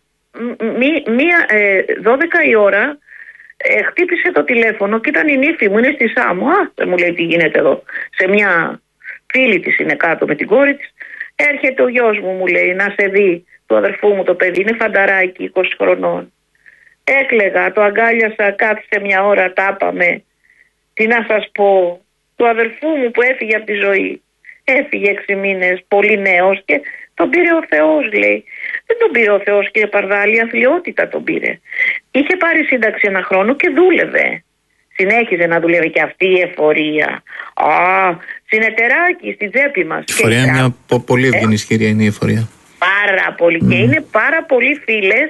μí, μία ε, δώδεκα η ώρα ε, χτύπησε το τηλέφωνο και ήταν η νύφη μου, είναι στη Σάμο. Α, δεν μου λέει τι γίνεται εδώ. Σε μια φίλη της είναι κάτω με την κόρη της. Έρχεται ο γιος μου, μου λέει, να σε δει, του αδερφού μου το παιδί, είναι φανταράκι είκοσι χρονών. Έκλαιγα, το αγκάλιασα, κάθισε μια ώρα, τάπαμε. Τι να σας πω, του αδερφού μου που έφυγε από τη ζωή. Έφυγε έξι μήνες, πολύ νέος και τον πήρε ο Θεός, λέει. Δεν τον πήρε ο Θεός, κύριε Παρδάλη, αθλιότητα τον πήρε. Είχε πάρει σύνταξη ένα χρόνο και δούλευε. Συνέχιζε να δουλεύει και αυτή η εφορία. Α, συνεταιράκι στη τσέπη μας. Η εφορία είναι μια πολύ ευγενή ισχυρία, είναι η εφορία. Πάρα πολύ. Mm. Και είναι πάρα πολύ φίλες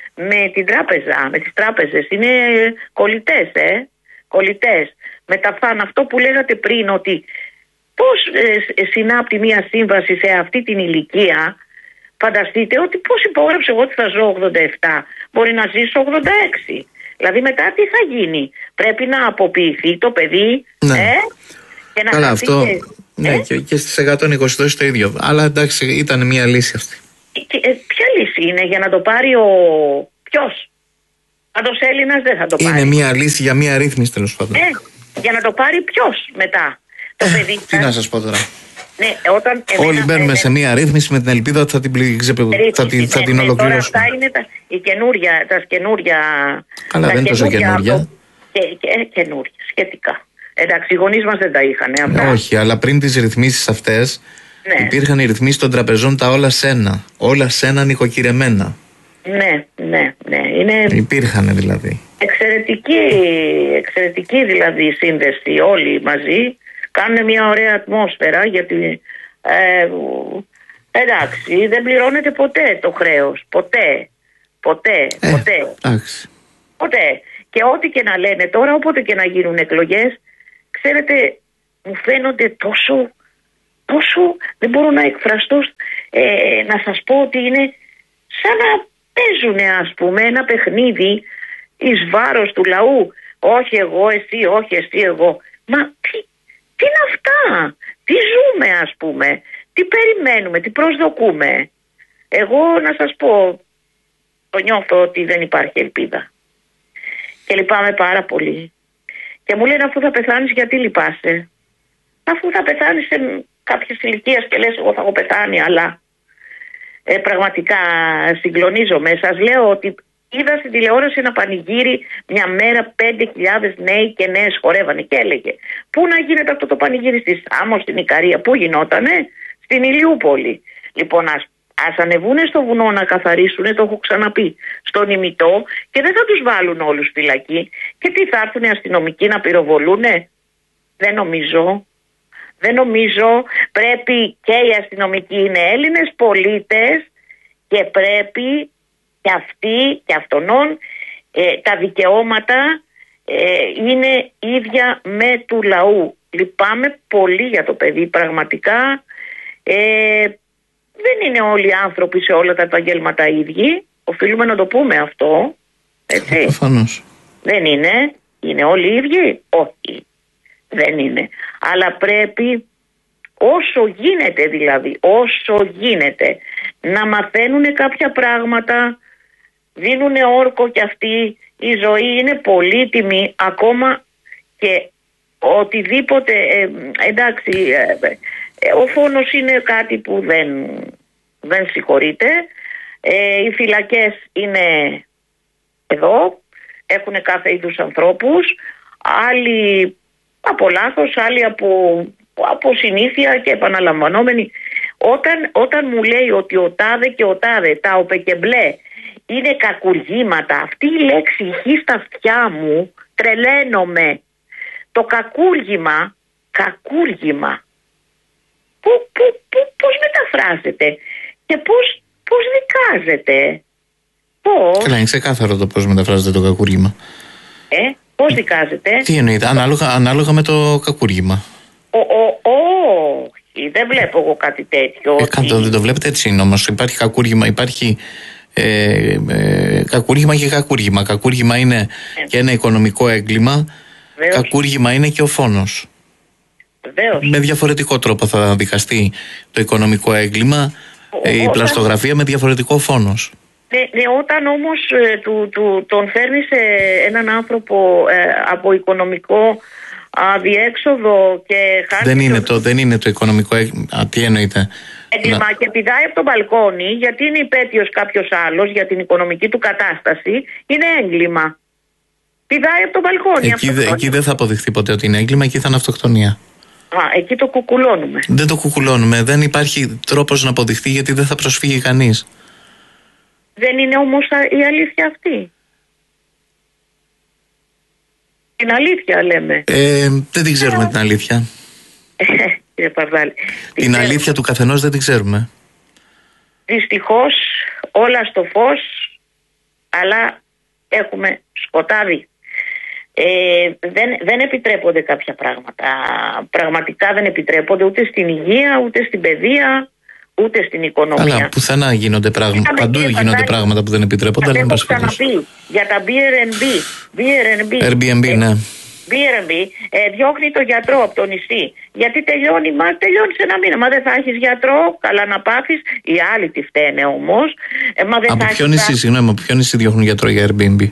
με την τράπεζα, με τις τράπεζες. Είναι κολλητές, ε. Κολλητές. Με τα φαν, αυτό που λέγατε πριν, ότι πώς ε, συνάπτει μια σύμβαση σε αυτή την ηλικία. Φανταστείτε ότι πώς υπόγραψε εγώ ότι θα ζω ογδόντα επτά, μπορεί να ζήσω ογδόντα έξι. Δηλαδή μετά τι θα γίνει, πρέπει να αποποιηθεί το παιδί, ναι. ε, και να Καλά, αυτό, και, ναι, ε? και, και στις εκατόν είκοσι δόσεις το ίδιο. Αλλά εντάξει, ήταν μια λύση αυτή. Και, ε, ποια λύση είναι για να το πάρει ο ποιος? Πάντως Έλληνας δεν θα το πάρει. Είναι μια λύση για μια ρύθμιση, τέλος πάντων. Ε, για να το πάρει ποιος μετά? Το ε, παιδί. Τι να σας πω τώρα. Ναι, όταν όλοι μπαίνουμε ε, σε μια ρύθμιση με την ελπίδα ότι θα την, πλη... θα την, θα την ναι, ολοκληρώσουμε. Τώρα αυτά είναι τα, η καινούρια, τα καινούρια. Αλλά δεν είναι τόσο καινούρια. Και, και, καινούρια, σχετικά. Εντάξει, οι γονείς μας δεν τα είχαν. Αυτά. Όχι, αλλά πριν τις ρυθμίσεις αυτές, ναι, υπήρχαν οι ρυθμίσεις των τραπεζών τα όλα σένα. Όλα σένα νοικοκυρεμένα. Ναι, ναι, ναι. Είναι... Υπήρχαν δηλαδή. Εξαιρετική, εξαιρετική δηλαδή σύνδεση όλοι μαζί. Κάνουν μια ωραία ατμόσφαιρα γιατί ε, εντάξει, δεν πληρώνεται ποτέ το χρέος. Ποτέ. Ποτέ. Ε, ποτέ. Εντάξει. Ποτέ. Και ό,τι και να λένε τώρα, όποτε και να γίνουν εκλογές, ξέρετε, μου φαίνονται τόσο, τόσο, δεν μπορώ να εκφραστώ, ε, να σας πω ότι είναι σαν να παίζουνε, ας πούμε, ένα παιχνίδι εις βάρος του λαού. Όχι εγώ, εσύ, όχι εσύ, εγώ. Μα τι, τι είναι αυτά, τι ζούμε, ας πούμε, τι περιμένουμε, τι προσδοκούμε. Εγώ να σας πω, το νιώθω ότι δεν υπάρχει ελπίδα. Και λυπάμαι πάρα πολύ. Και μου λένε, αφού θα πεθάνεις, γιατί λυπάσαι? Αφού θα πεθάνεις σε κάποιες ηλικίες και λες, εγώ θα έχω πεθάνει, αλλά ε, πραγματικά συγκλονίζομαι. Σας λέω ότι είδα στην τηλεόραση ένα πανηγύρι μια μέρα, πέντε χιλιάδες νέοι και νέες χορεύανε και έλεγε, πού να γίνεται αυτό το πανηγύρι? στη Σάμο, στην Ικαρία? Πού γινότανε? Στην Ηλιούπολη. Λοιπόν, ας Ας ανεβούνε στο βουνό να καθαρίσουνε, το έχω ξαναπεί, στον ημιτό, και δεν θα τους βάλουν όλους φυλακή. Και τι, θα έρθουν οι αστυνομικοί να πυροβολούνε? Δεν νομίζω. Δεν νομίζω. Πρέπει και οι αστυνομικοί είναι Έλληνες πολίτες και πρέπει και αυτοί και αυτονών ε, τα δικαιώματα ε, είναι ίδια με του λαού. Λυπάμαι πολύ για το παιδί, πραγματικά. Ε, Δεν είναι όλοι οι άνθρωποι σε όλα τα επαγγέλματα ίδιοι. Οφείλουμε να το πούμε αυτό. Έτσι. Προφανώς. Δεν είναι. Είναι όλοι ίδιοι? Όχι. Δεν είναι. Αλλά πρέπει όσο γίνεται δηλαδή, όσο γίνεται, να μαθαίνουν κάποια πράγματα. Δίνουν όρκο κι αυτοί. Η ζωή είναι πολύτιμη ακόμα και οτιδήποτε. Ε, εντάξει... Ε, ο φόνος είναι κάτι που δεν, δεν συγχωρείται. Ε, οι φυλακές είναι εδώ, έχουν κάθε είδους ανθρώπους, άλλοι από λάθος, άλλοι από, από συνήθεια και επαναλαμβανόμενοι. Όταν, όταν μου λέει ότι ο τάδε και ο τάδε, τα οπε και μπλε, είναι κακουργήματα, αυτή η λέξη ηχεί στα αυτιά μου, τρελαίνομαι. Το κακούργημα, κακούργημα, Πού, πού, πού, πώς μεταφράζεται και πώς, πώς δικάζεται? Πώς? Καλά, είναι ξεκάθαρο το πώς μεταφράζεται το κακούργημα. Ε, πώς δικάζεται? Τι εννοείται, ανάλογα, ανάλογα με το κακούργημα. Όχι, όχι, δεν βλέπω εγώ κάτι τέτοιο. Ε, ότι... Δεν το βλέπετε, έτσι είναι όμως. Υπάρχει κακούργημα, υπάρχει ε, ε, κακούργημα και κακούργημα. Κακούργημα είναι ε. και ένα οικονομικό έγκλημα. Βεβαίως. Κακούργημα είναι και ο φόνος. Βεβαίως. Με διαφορετικό τρόπο θα δικαστεί το οικονομικό έγκλημα, ο, η όταν... πλαστογραφία με διαφορετικό φόνος. Ναι, ναι, όταν όμως ε, του, του, τον φέρνει σε έναν άνθρωπο ε, από οικονομικό αδιέξοδο και χάνει... Δεν είναι το, το, δεν είναι το οικονομικό έγκλημα. Τι εννοείται? Έγκλημα να... και πηδάει από το μπαλκόνι γιατί είναι υπέτειος κάποιος άλλος για την οικονομική του κατάσταση, είναι έγκλημα. Πηδάει από το μπαλκόνι. Εκεί, δε, εκεί δεν θα αποδειχθεί ποτέ ότι είναι έγκλημα, εκεί θα είναι αυτοκτονία. Α, εκεί το κουκουλώνουμε. Δεν το κουκουλώνουμε. Δεν υπάρχει τρόπος να αποδειχθεί γιατί δεν θα προσφύγει κανείς. Δεν είναι όμως η αλήθεια αυτή. Την αλήθεια λέμε. Ε, δεν την ξέρουμε την αλήθεια. Κύριε Παρδάλη. Την αλήθεια του καθενός δεν την ξέρουμε. Δυστυχώς όλα στο φως, αλλά έχουμε σκοτάδι. Ε, δεν, δεν επιτρέπονται κάποια πράγματα. Πραγματικά δεν επιτρέπονται ούτε στην υγεία, ούτε στην παιδεία, ούτε στην οικονομία. Αλλά πουθενά γίνονται πράγματα. Παντού γίνονται πράγματα που δεν επιτρέπονται. Αλλά έχω ξαναπεί για τα Airbnb. Airbnb, ναι. Airbnb ε, διώχνει το γιατρό από το νησί. Γιατί τελειώνει, μα τελειώνει σε ένα μήνα. Μα δεν θα έχει γιατρό, καλά να πάθεις. Οι άλλοι τι φταίνε όμως. Ε, μα δεν από θα ποιο νησί, συγγνώμη, από ποιο νησί διώχνουν γιατρό για Airbnb?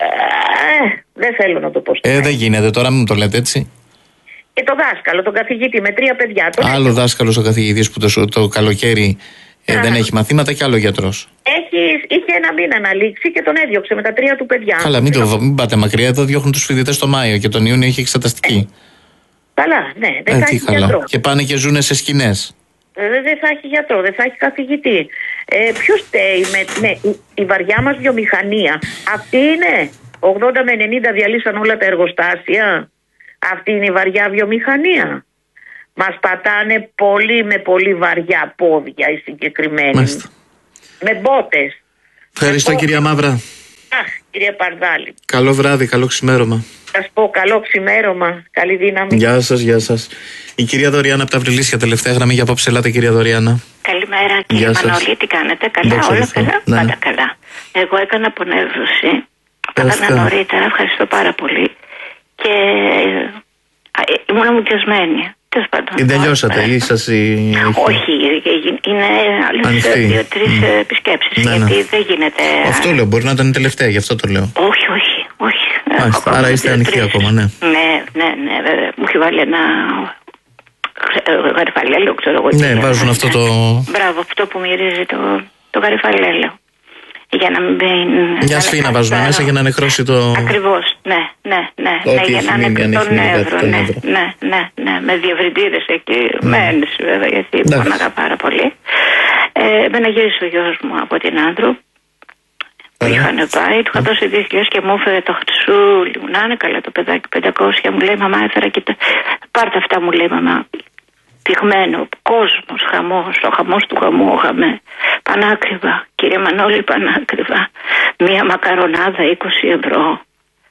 Ε, δεν θέλω να το πω. Ε, δεν γίνεται τώρα, μην μου το λέτε έτσι. Και το δάσκαλο, τον καθηγητή με τρία παιδιά. Τον άλλο έχει... δάσκαλος ο καθηγητής που το, το καλοκαίρι ε, δεν έχει μαθήματα και άλλο γιατρός. Έχει, είχε ένα μήνα να λήξει και τον έδιωξε με τα τρία του παιδιά. Καλά, μην, το, μην πάτε μακριά, εδώ διώχνουν τους φοιτητές το Μάιο και τον Ιούνιο έχει εξεταστική. Ε, καλά, ναι, δεν ε, θα έχει καλά. γιατρό. Και πάνε και ζουνε σε σκηνές. Ε, δεν θα έχει γιατρό, δεν θα έχει καθηγητή. Ε, ποιος φταίει με ναι, η, η βαριά μας βιομηχανία? Αυτή είναι. ογδόντα με ενενήντα διαλύσαν όλα τα εργοστάσια. Αυτή είναι η βαριά βιομηχανία. Μας πατάνε πολύ με πολύ βαριά πόδια οι συγκεκριμένοι. Μάλιστα. Με μπότες. Ευχαριστώ, με κυρία Μαύρα. Αχ, κυρία Παρδάλη. Καλό βράδυ, καλό ξημέρωμα. Θα σας πω καλό ξημέρωμα, καλή δύναμη. Γεια σας, γεια σας. Η κυρία Δωριάννα από τα Βρυλίσια, τελευταία γραμμή για απόψε. Ελάτε, κυρία Δωριάννα. Καλημέρα, κύριε Μανώλη, τι κάνετε? Καλά, Δόξα όλα ευχαριστώ. καλά. Ναι. Πάντα καλά. Εγώ έκανα απονεύωση. Έκανα νωρίτερα, ευχαριστώ πάρα πολύ. Και ήμουν μουδιασμένη. Ή τελειώσατε, ή σας η... Όχι, είναι άλλες δύο-τρεις mm. επισκέψεις. Ναι, γιατί ναι. δεν γίνεται. Αυτό λέω, μπορεί να ήταν η τελευταία, γι' αυτό το λέω. Όχι, όχι, όχι. Μάλιστα, άρα είστε ανοιχτοί ακόμα, ναι. Ναι, ναι, ναι, βέβαια. Μου έχει βάλει ένα γαριφαλέλαιο, ξέρω εγώ. Ναι, βάζουν ναι, αυτό το. Μπράβο, αυτό που μυρίζει το, το γαριφαλέλαιο. Για να μην. Μια σφήνα βάζουμε μέσα για να νεκρώσει το. Ακριβώς, ναι, ναι, ναι. ναι για να νεκρώσει το νεύρο. Ναι, ναι, ναι, ναι. Με διευρυντήρες εκεί. Mm. Μένεις βέβαια, γιατί πονάγα πάρα πολύ. Ε, με να γύρισε ο γιος μου από την Άντρου. Που είχαν πάει, του είχα δώσει δύο χιλιάδες και μου έφερε το χρυσούλι μου. Να είναι καλά το παιδάκι, πεντακόσια μου λέει, μαμά έφερα και τα. Πάρτε αυτά, μου λέει, μαμά. Πυγμένο, κόσμος, χαμός, ο χαμός του χαμού, χαμέ. Πανάκριβα, κύριε Μανώλη, πανάκριβα. Μία μακαρονάδα είκοσι ευρώ.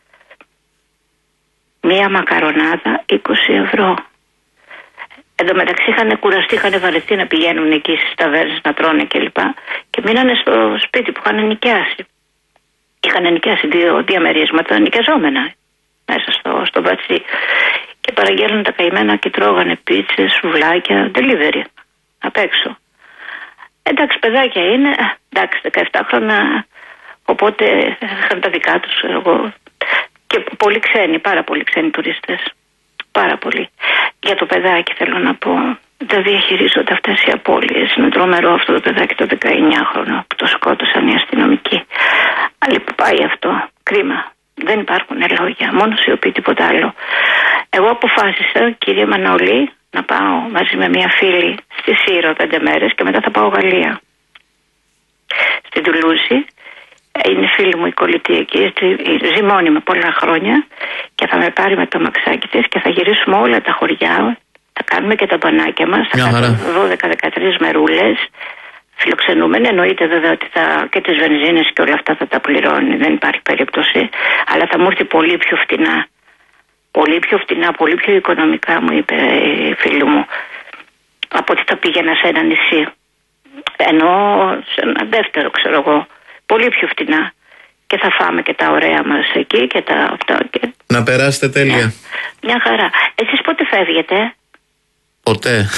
Μία μακαρονάδα είκοσι ευρώ. Εν τω μεταξύ είχαν κουραστεί, είχαν βαρεθεί να πηγαίνουν εκεί στις ταβέρνες να τρώνε κλπ. Και, και μείνανε στο σπίτι που είχαν νοικιάσει. Είχαν νοικιάσει δύο διαμερίσματα νοικιαζόμενα μέσα στο, στο μπατσί. Και παραγγέλνουν τα καημένα και τρώγανε πίτσες, σουβλάκια, delivery, απ' έξω. Εντάξει, παιδάκια είναι, εντάξει, δεκαεπτά χρόνια, οπότε είχαν τα δικά τους, εγώ. Και πολλοί ξένοι, πάρα πολλοί ξένοι τουρίστες. Πάρα πολύ. Για το παιδάκι θέλω να πω, δεν διαχειρίζονται αυτές οι απώλειες. Είναι τρομερό αυτό το παιδάκι το δεκαεννιάχρονο που το σκότωσαν οι αστυνομικοί. Αλλά που πάει αυτό, κρίμα. Δεν υπάρχουν λόγια, μόνο σιωπή, τίποτα άλλο. Εγώ αποφάσισα, κύριε Μανώλη, να πάω μαζί με μια φίλη στη Σύρο πέντε μέρες και μετά θα πάω Γαλλία. Στην Τουλούζη. Είναι φίλη μου η κολλητή εκεί, ζει μόνιμα πολλά χρόνια και θα με πάρει με το μαξάκι της και θα γυρίσουμε όλα τα χωριά. Θα κάνουμε και τα μπανάκια μας. Θα κάνουμε δώδεκα με δεκατρείς μερούλες. Φιλοξενούμενοι, εννοείται βέβαια ότι θα, και τις βενζίνες και όλα αυτά θα τα πληρώνει, δεν υπάρχει περίπτωση. Αλλά θα μου έρθει πολύ πιο φτηνά. Πολύ πιο φτηνά, πολύ πιο οικονομικά, μου είπε η φίλη μου. από ότι θα πήγαινα σε ένα νησί. Ενώ σε ένα δεύτερο, ξέρω εγώ, πολύ πιο φτηνά. Και θα φάμε και τα ωραία μας εκεί και τα αυτά. Και... Να περάσετε τέλεια. Μια, μια χαρά. Εσείς πότε φεύγετε? Ποτέ.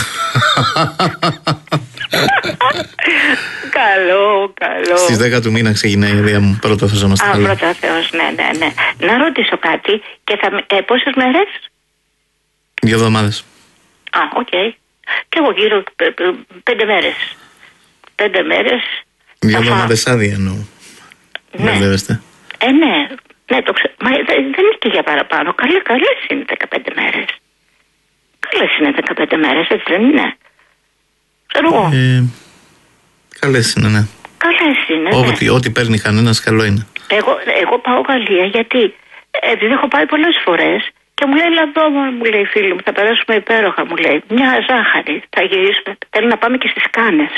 Καλό, καλό. Στις δέκα του μήνα ξεκινάει η ιδέα μου. Πρώτα Θεός να είμαστε καλά. καλά. Πρώτα Θεός, ναι, ναι, ναι. Να ρωτήσω κάτι. Και θα, ε, πόσες μέρες? Δύο εβδομάδες. Α, οκ. Okay. Και εγώ γύρω π, π, πέντε μέρες. Πέντε μέρες. Δύο εβδομάδες άδεια εννοώ. Ναι. Μπερδεύεστε. Ε, ναι. Ναι, το ξε... Μα δεν είναι και για παραπάνω. Καλές, καλές είναι δεκαπέντε μέρες. Καλές είναι δεκαπέντε μέρες, έτσι δεν είναι? Ξέρω εγώ. Ε, καλές είναι, ναι. Καλές είναι, ό,τι, ναι. ό,τι παίρνει κανένας καλό είναι. Εγώ, εγώ πάω Γαλλία γιατί επειδή έχω πάει πολλές φορές και μου λέει εδώ μου λέει φίλοι μου, θα περάσουμε υπέροχα, μου λέει. Μια ζάχαρη, θα γυρίσουμε. Θέλω να πάμε και στις Κάνες.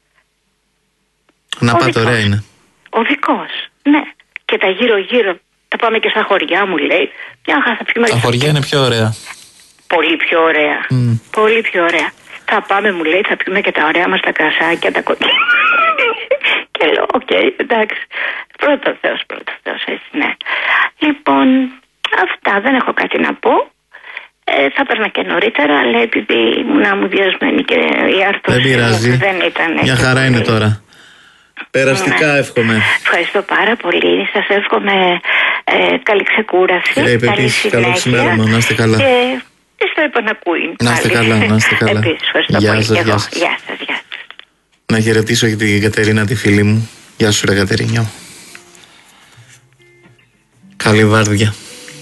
Να πάτε, ωραία είναι. Ο δικός, ναι. Και τα γύρω-γύρω, θα πάμε και στα χωριά, μου λέει. Μια θα πιούμε. Τα χωριά είναι πιο ωραία. Πολύ πιο ωραία. Mm. Πολύ πιο ωραία. Θα πάμε, μου λέει, θα πιούμε και τα ωραία μας τα κρασάκια, τα κοκκίνα. Και λέω, οκ, okay, εντάξει. Πρώτο Θεός, πρώτο Θεός, έτσι, ναι. Λοιπόν, αυτά, δεν έχω κάτι να πω. Ε, θα έπαιρνα και νωρίτερα, αλλά επειδή ήμουν αμμουδιασμένη και η άρθρωση δεν ήταν. Μια χαρά είναι τώρα. Περαστικά, ναι. Εύχομαι. Ευχαριστώ πάρα πολύ. Σας εύχομαι ε, καλή ξεκούραση. Κύριε Πεπίση, καλό ξημέρωμα. Να είστε καλά. Και, και στο επανακούει. Να είστε καλά, να είστε καλά. Επίσης, ευχαριστώ γεια πολύ. Σας, γεια, γεια σας. γεια σας, γεια σας. Να χαιρετήσω και την Κατερίνα, τη φίλη μου. Γεια σου, ρε Κατερίνιο. Καλή βάρδια.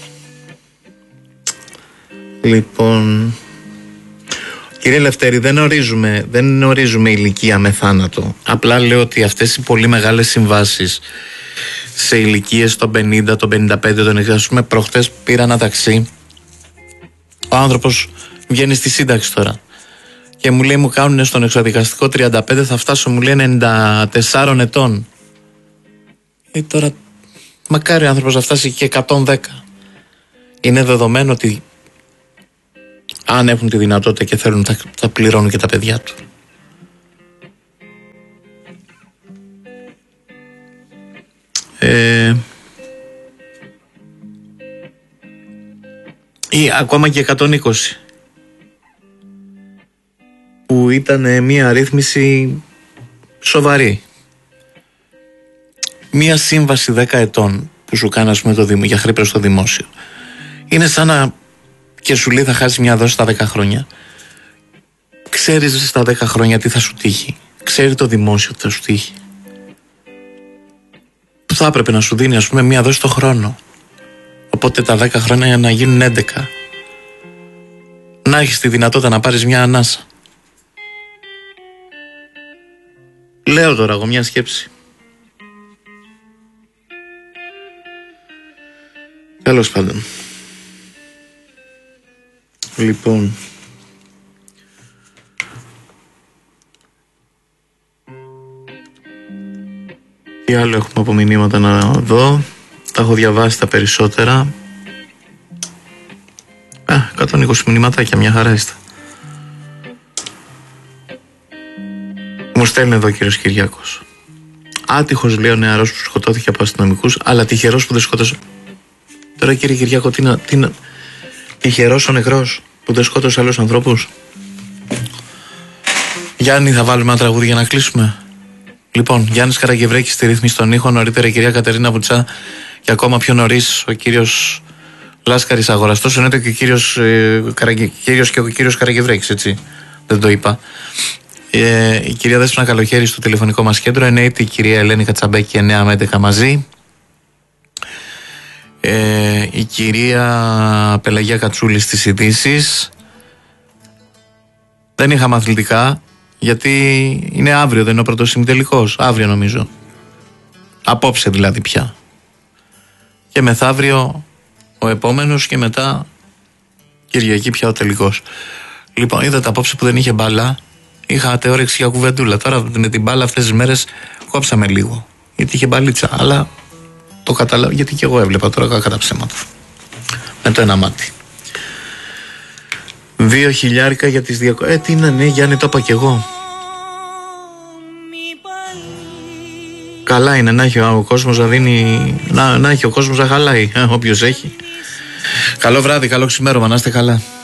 Λοιπόν, κύριε Λευτέρη, δεν ορίζουμε, δεν ορίζουμε ηλικία με θάνατο. Απλά λέω ότι αυτές οι πολύ μεγάλες συμβάσεις σε ηλικίες των πενήντα, των πενήντα πέντε, των εξήντα, ας πούμε, προχτές πήρα ένα ταξί. Ο άνθρωπος βγαίνει στη σύνταξη τώρα και μου λέει, μου κάνουν στον εξοδικαστικό τριάντα πέντε, θα φτάσω, μου λέει, ενενήντα τεσσάρων ετών. Ε, τώρα, μακάρι ο άνθρωπος να φτάσει και εκατόν δέκα. Είναι δεδομένο ότι αν έχουν τη δυνατότητα και θέλουν, θα, θα πληρώνουν και τα παιδιά του. Ε, ή ακόμα και εκατόν είκοσι, που ήταν μια αρρύθμιση σοβαρή. Μια σύμβαση δέκα ετών που σου κάνει, ας πούμε, το δημο, για χρήπες στο δημόσιο, είναι σαν να και σου λέει θα χάσει μια δόση στα δέκα χρόνια. Ξέρεις στα δέκα χρόνια τι θα σου τύχει. Ξέρει το δημόσιο τι θα σου τύχει. Που θα έπρεπε να σου δίνει, ας πούμε, μια δόση το χρόνο. Οπότε τα δέκα χρόνια για να γίνουν έντεκα. Να έχεις τη δυνατότητα να πάρεις μια ανάσα. Λέω τώρα εγώ μια σκέψη. Τέλος πάντων. Λοιπόν, τι άλλο έχουμε από μηνύματα να δω. Τα έχω διαβάσει τα περισσότερα. Α, εκατόν είκοσι μηνύματάκια, μια χαρά είστε. Μου στέλνει εδώ ο κύριος Κυριάκος. Άτυχος, λέει, ο νεαρός που σκοτώθηκε από αστυνομικούς, αλλά τυχερός που δεν σκότωσε. Τώρα, κύριε Κυριάκο, τι να... Τι να... Τυχερός ο νεκρός που δεν σκότωσε άλλους ανθρώπους. Γιάννη, θα βάλουμε ένα τραγούδι για να κλείσουμε. Λοιπόν, Γιάννης Καραγευρέκης στη ρύθμιση των ήχων, νωρίτερα η κυρία Κατερίνα Βουτσά και ακόμα πιο νωρίς ο κύριος Λάσκαρης Αγοραστός. Εννοείται και ο κύριος, ε, Καραγε... κύριος και ο κύριος Καραγευρέκης, έτσι. Δεν το είπα. Ε, η κυρία Δέσποινα Καλοχέρη στο τηλεφωνικό μας κέντρο. Εννοείται η κυρία Ελένη Κατσαμπέκη εννιά με έντεκα μαζί. Ε, η κυρία Πελαγία Κατσούλη στις ειδήσεις. Δεν είχαμε αθλητικά γιατί είναι αύριο, δεν είναι ο πρώτος ημιτελικός. Αύριο νομίζω. Απόψε δηλαδή πια. Και μεθαύριο ο επόμενος και μετά Κυριακή πια ο τελικός. Λοιπόν, είδατε απόψε που δεν είχε μπάλα. Είχατε όρεξη για κουβεντούλα. Τώρα με την μπάλα αυτές τις μέρες κόψαμε λίγο. Γιατί είχε μπαλίτσα, αλλά το καταλάβω, γιατί και εγώ έβλεπα τώρα κατά ψέματα. Με το ένα μάτι. Δύο χιλιάρικα για τις διακοπές. Ε, τι είναι, ναι, Γιάννη, το είπα κι εγώ. Καλά είναι να έχει ο κόσμος να δίνει, να, να έχει ο κόσμος να χαλάει, ε, όποιος έχει. Καλό βράδυ, καλό ξημέρωμα, να είστε καλά.